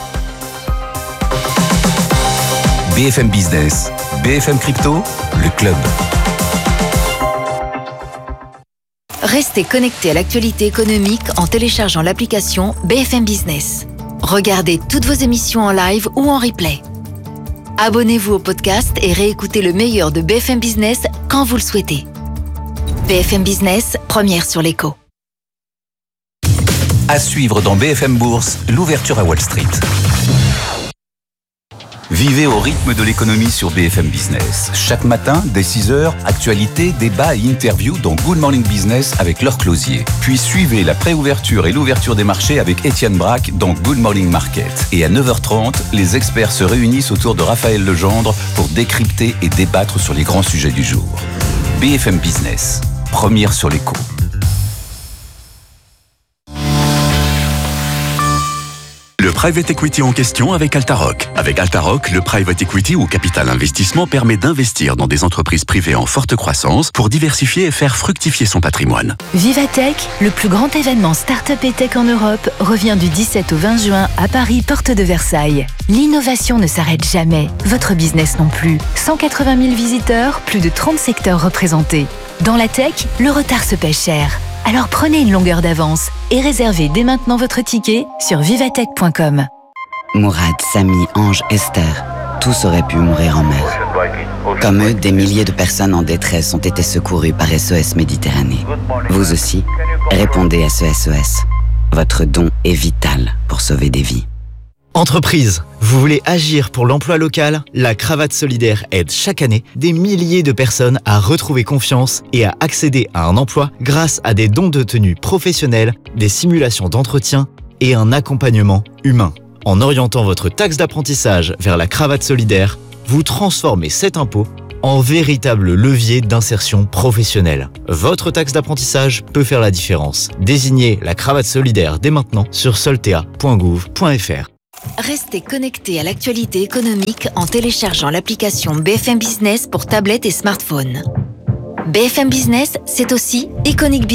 Speaker 6: B F M Business, B F M Crypto, le club.
Speaker 7: Restez connectés à l'actualité économique en téléchargeant l'application B F M Business. Regardez toutes vos émissions en live ou en replay. Abonnez-vous au podcast et réécoutez le meilleur de B F M Business quand vous le souhaitez. B F M Business, première sur l'écho.
Speaker 6: À suivre dans B F M Bourse, l'ouverture à Wall Street. Vivez au rythme de l'économie sur B F M Business. Chaque matin, dès six heures, actualité, débat et interview dans Good Morning Business avec Laure Closier. Puis suivez la préouverture et l'ouverture des marchés avec Étienne Braque dans Good Morning Market. Et à neuf heures trente, les experts se réunissent autour de Raphaël Legendre pour décrypter et débattre sur les grands sujets du jour. B F M Business, première sur l'écho.
Speaker 21: Le private equity en question avec Altaroc. Avec Altaroc, le private equity ou capital investissement permet d'investir dans des entreprises privées en forte croissance pour diversifier et faire fructifier son patrimoine.
Speaker 7: Vivatech, le plus grand événement start-up et tech en Europe, revient du dix-sept au vingt juin à Paris, porte de Versailles. L'innovation ne s'arrête jamais, votre business non plus. cent quatre-vingt mille visiteurs, plus de trente secteurs représentés. Dans la tech, le retard se paie cher. Alors prenez une longueur d'avance et réservez dès maintenant votre ticket sur vivatech point com.
Speaker 22: Mourad, Samy, Ange, Esther, tous auraient pu mourir en mer. Comme eux, des milliers de personnes en détresse ont été secourues par S O S Méditerranée. Vous aussi, répondez à ce S O S. Votre don est vital pour sauver des vies.
Speaker 23: Entreprise, vous voulez agir pour l'emploi local? La Cravate Solidaire aide chaque année des milliers de personnes à retrouver confiance et à accéder à un emploi grâce à des dons de tenue professionnels, des simulations d'entretien et un accompagnement humain. En orientant votre taxe d'apprentissage vers la Cravate Solidaire, vous transformez cet impôt en véritable levier d'insertion professionnelle. Votre taxe d'apprentissage peut faire la différence. Désignez la Cravate Solidaire dès maintenant sur soltea point gouv point f r.
Speaker 7: Restez connectés à l'actualité économique en téléchargeant l'application B F M Business pour tablette et smartphone. B F M Business, c'est aussi Iconic